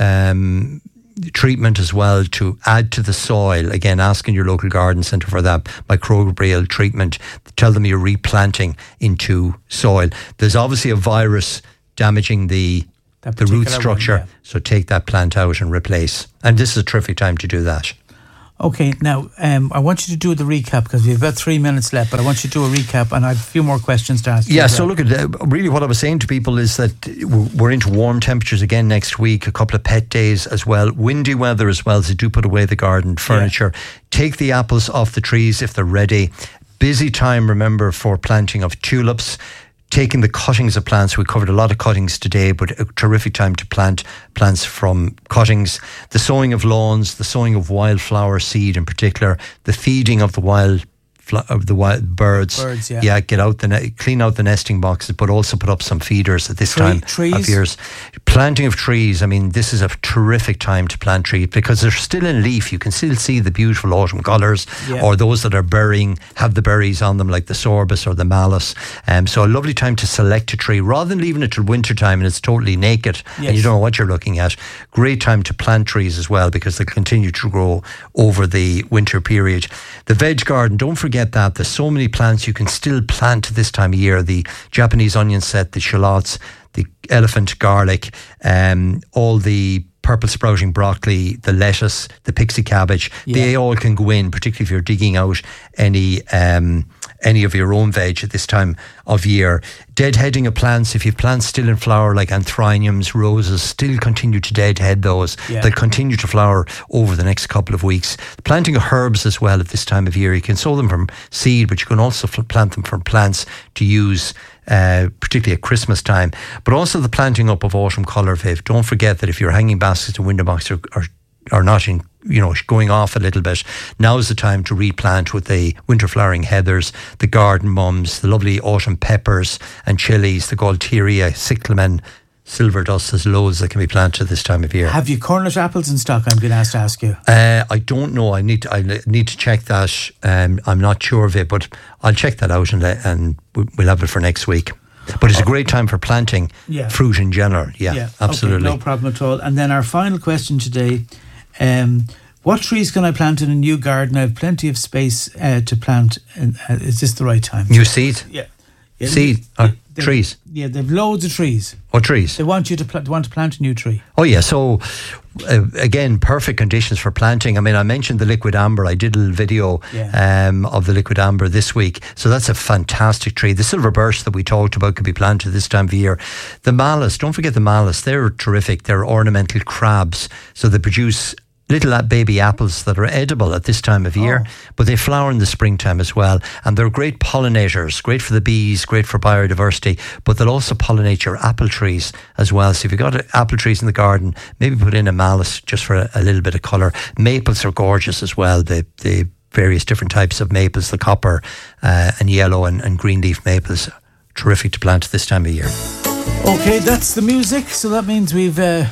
um, treatment as well to add to the soil. Again, asking your local garden centre for that microbial treatment. Tell them you're replanting into soil. There's obviously a virus damaging the the root structure, one, yeah. So take that plant out and replace. And this is a terrific time to do that. Okay, now um, I want you to do the recap because we've about three minutes left, but I want you to do a recap and I have a few more questions to ask you. Yeah, so look, at uh, really what I was saying to people is that we're into warm temperatures again next week, a couple of pet days as well, windy weather as well, so do put away the garden furniture. Yeah. Take the apples off the trees if they're ready. Busy time, remember, for planting of tulips. Taking the cuttings of plants. We covered a lot of cuttings today, but a terrific time to plant plants from cuttings. The sowing of lawns, the sowing of wildflower seed in particular, the feeding of the wild of the wild birds. Birds, yeah. Yeah, get out the ne- clean out the nesting boxes, but also put up some feeders at this Tree, time trees. of years. Planting of trees. I mean, this is a terrific time to plant trees because they're still in leaf. You can still see the beautiful autumn colours, yeah. or those that are burying have the berries on them, like the sorbus or the malus. Um, so a lovely time to select a tree rather than leaving it till winter time and it's totally naked yes. and you don't know what you're looking at. Great time to plant trees as well because they continue to grow over the winter period. The veg garden. Don't forget that there's so many plants you can still plant this time of year. The Japanese onion set, the shallots, the elephant garlic, um, all the purple sprouting broccoli, the lettuce, the pixie cabbage, yeah. they all can go in, particularly if you're digging out any um, any of your own veg at this time of year. Deadheading of plants, if you have plants still in flower like anthraniums, roses, still continue to deadhead those. Yeah. They'll continue to flower over the next couple of weeks. Planting of herbs as well at this time of year. You can sow them from seed, but you can also plant them from plants to use Uh, particularly at Christmas time, but also the planting up of autumn colour, Viv. Don't forget that if your hanging baskets and window boxes are, are, are not in, you know, going off a little bit, now's the time to replant with the winter flowering heathers, the garden mums, the lovely autumn peppers and chilies, the Gaultheria, cyclamen, silver dust. There's loads that can be planted this time of year. Have you cornet apples in stock? I'm being asked to ask you. Uh, I don't know. I need to, I need to check that. Um, I'm not sure of it, but I'll check that out and and we'll have it for next week. But it's a great time for planting yeah. fruit in general. Yeah, yeah. absolutely. Okay, no problem at all. And then our final question today. Um, what trees can I plant in a new garden? I have plenty of space uh, to plant. And, uh, is this the right time? New seed? Yeah. yeah seed? Yeah, or trees? Yeah, they've loads of trees. Oh, trees. They want you to pl- want to plant a new tree. Oh, yeah. So, uh, again, perfect conditions for planting. I mean, I mentioned the liquid amber. I did a little video yeah. um, of the liquid amber this week. So that's a fantastic tree. The silver birch that we talked about could be planted this time of year. The mallows, don't forget the mallows. They're terrific. They're ornamental crabs. So they produce little baby apples that are edible at this time of year, oh. but they flower in the springtime as well. And they're great pollinators, great for the bees, great for biodiversity, but they'll also pollinate your apple trees as well. So if you've got apple trees in the garden, maybe put in a malus just for a, a little bit of colour. Maples are gorgeous as well. The, the various different types of maples, the copper uh, and yellow and, and green leaf maples, terrific to plant this time of year. Okay, that's the music. So that means we've... Uh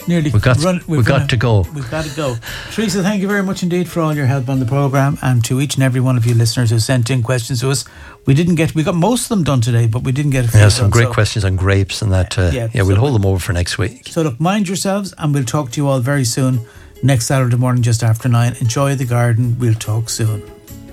nearly we've got, run, we've, we've got to go. We've got to go. Teresa, thank you very much indeed for all your help on the programme, and to each and every one of you listeners who sent in questions to us. We didn't get, we got most of them done today, but we didn't get a few. Yeah, some done, great so. questions on grapes and that. Uh, yeah, yeah, we'll so hold them over for next week. So look, mind yourselves, and we'll talk to you all very soon. Next Saturday morning, just after nine. Enjoy the garden. We'll talk soon.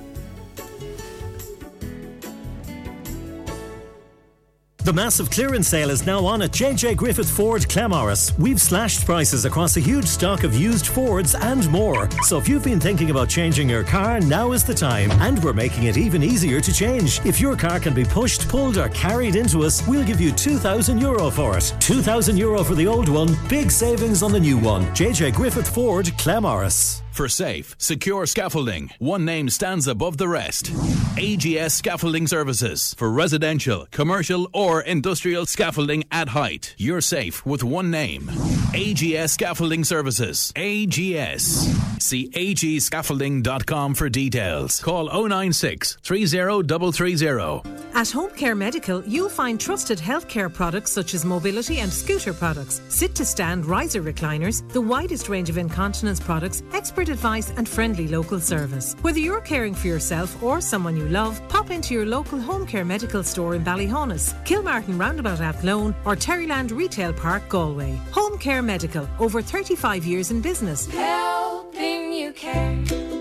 The massive clearance sale is now on at J J Griffith Ford Claremorris. We've slashed prices across a huge stock of used Fords and more. So if you've been thinking about changing your car, now is the time. And we're making it even easier to change. If your car can be pushed, pulled or carried into us, we'll give you two thousand euro for it. two thousand euro for the old one, big savings on the new one. J J Griffith Ford Claremorris. For safe, secure scaffolding, one name stands above the rest. A G S Scaffolding Services. For residential, commercial or industrial scaffolding at height. You're safe with one name. A G S Scaffolding Services. A G S. See a g scaffolding dot com for details. Call oh nine six, three oh three three oh. At Home Care Medical, you'll find trusted healthcare products such as mobility and scooter products, sit-to-stand riser recliners, the widest range of incontinence products, expert advice and friendly local service. Whether you're caring for yourself or someone you love, pop into your local Home Care Medical store in Ballyhonus, Kilmartin Roundabout Athlone or Terryland Retail Park, Galway. Home Care Medical, over thirty-five years in business. Helping you care.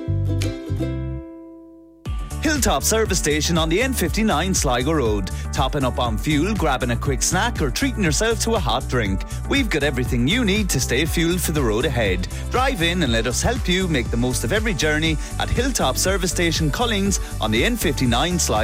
Hilltop Service Station on the N fifty-nine Sligo Road. Topping up on fuel, grabbing a quick snack or treating yourself to a hot drink. We've got everything you need to stay fueled for the road ahead. Drive in and let us help you make the most of every journey at Hilltop Service Station Cullings on the N fifty-nine Sligo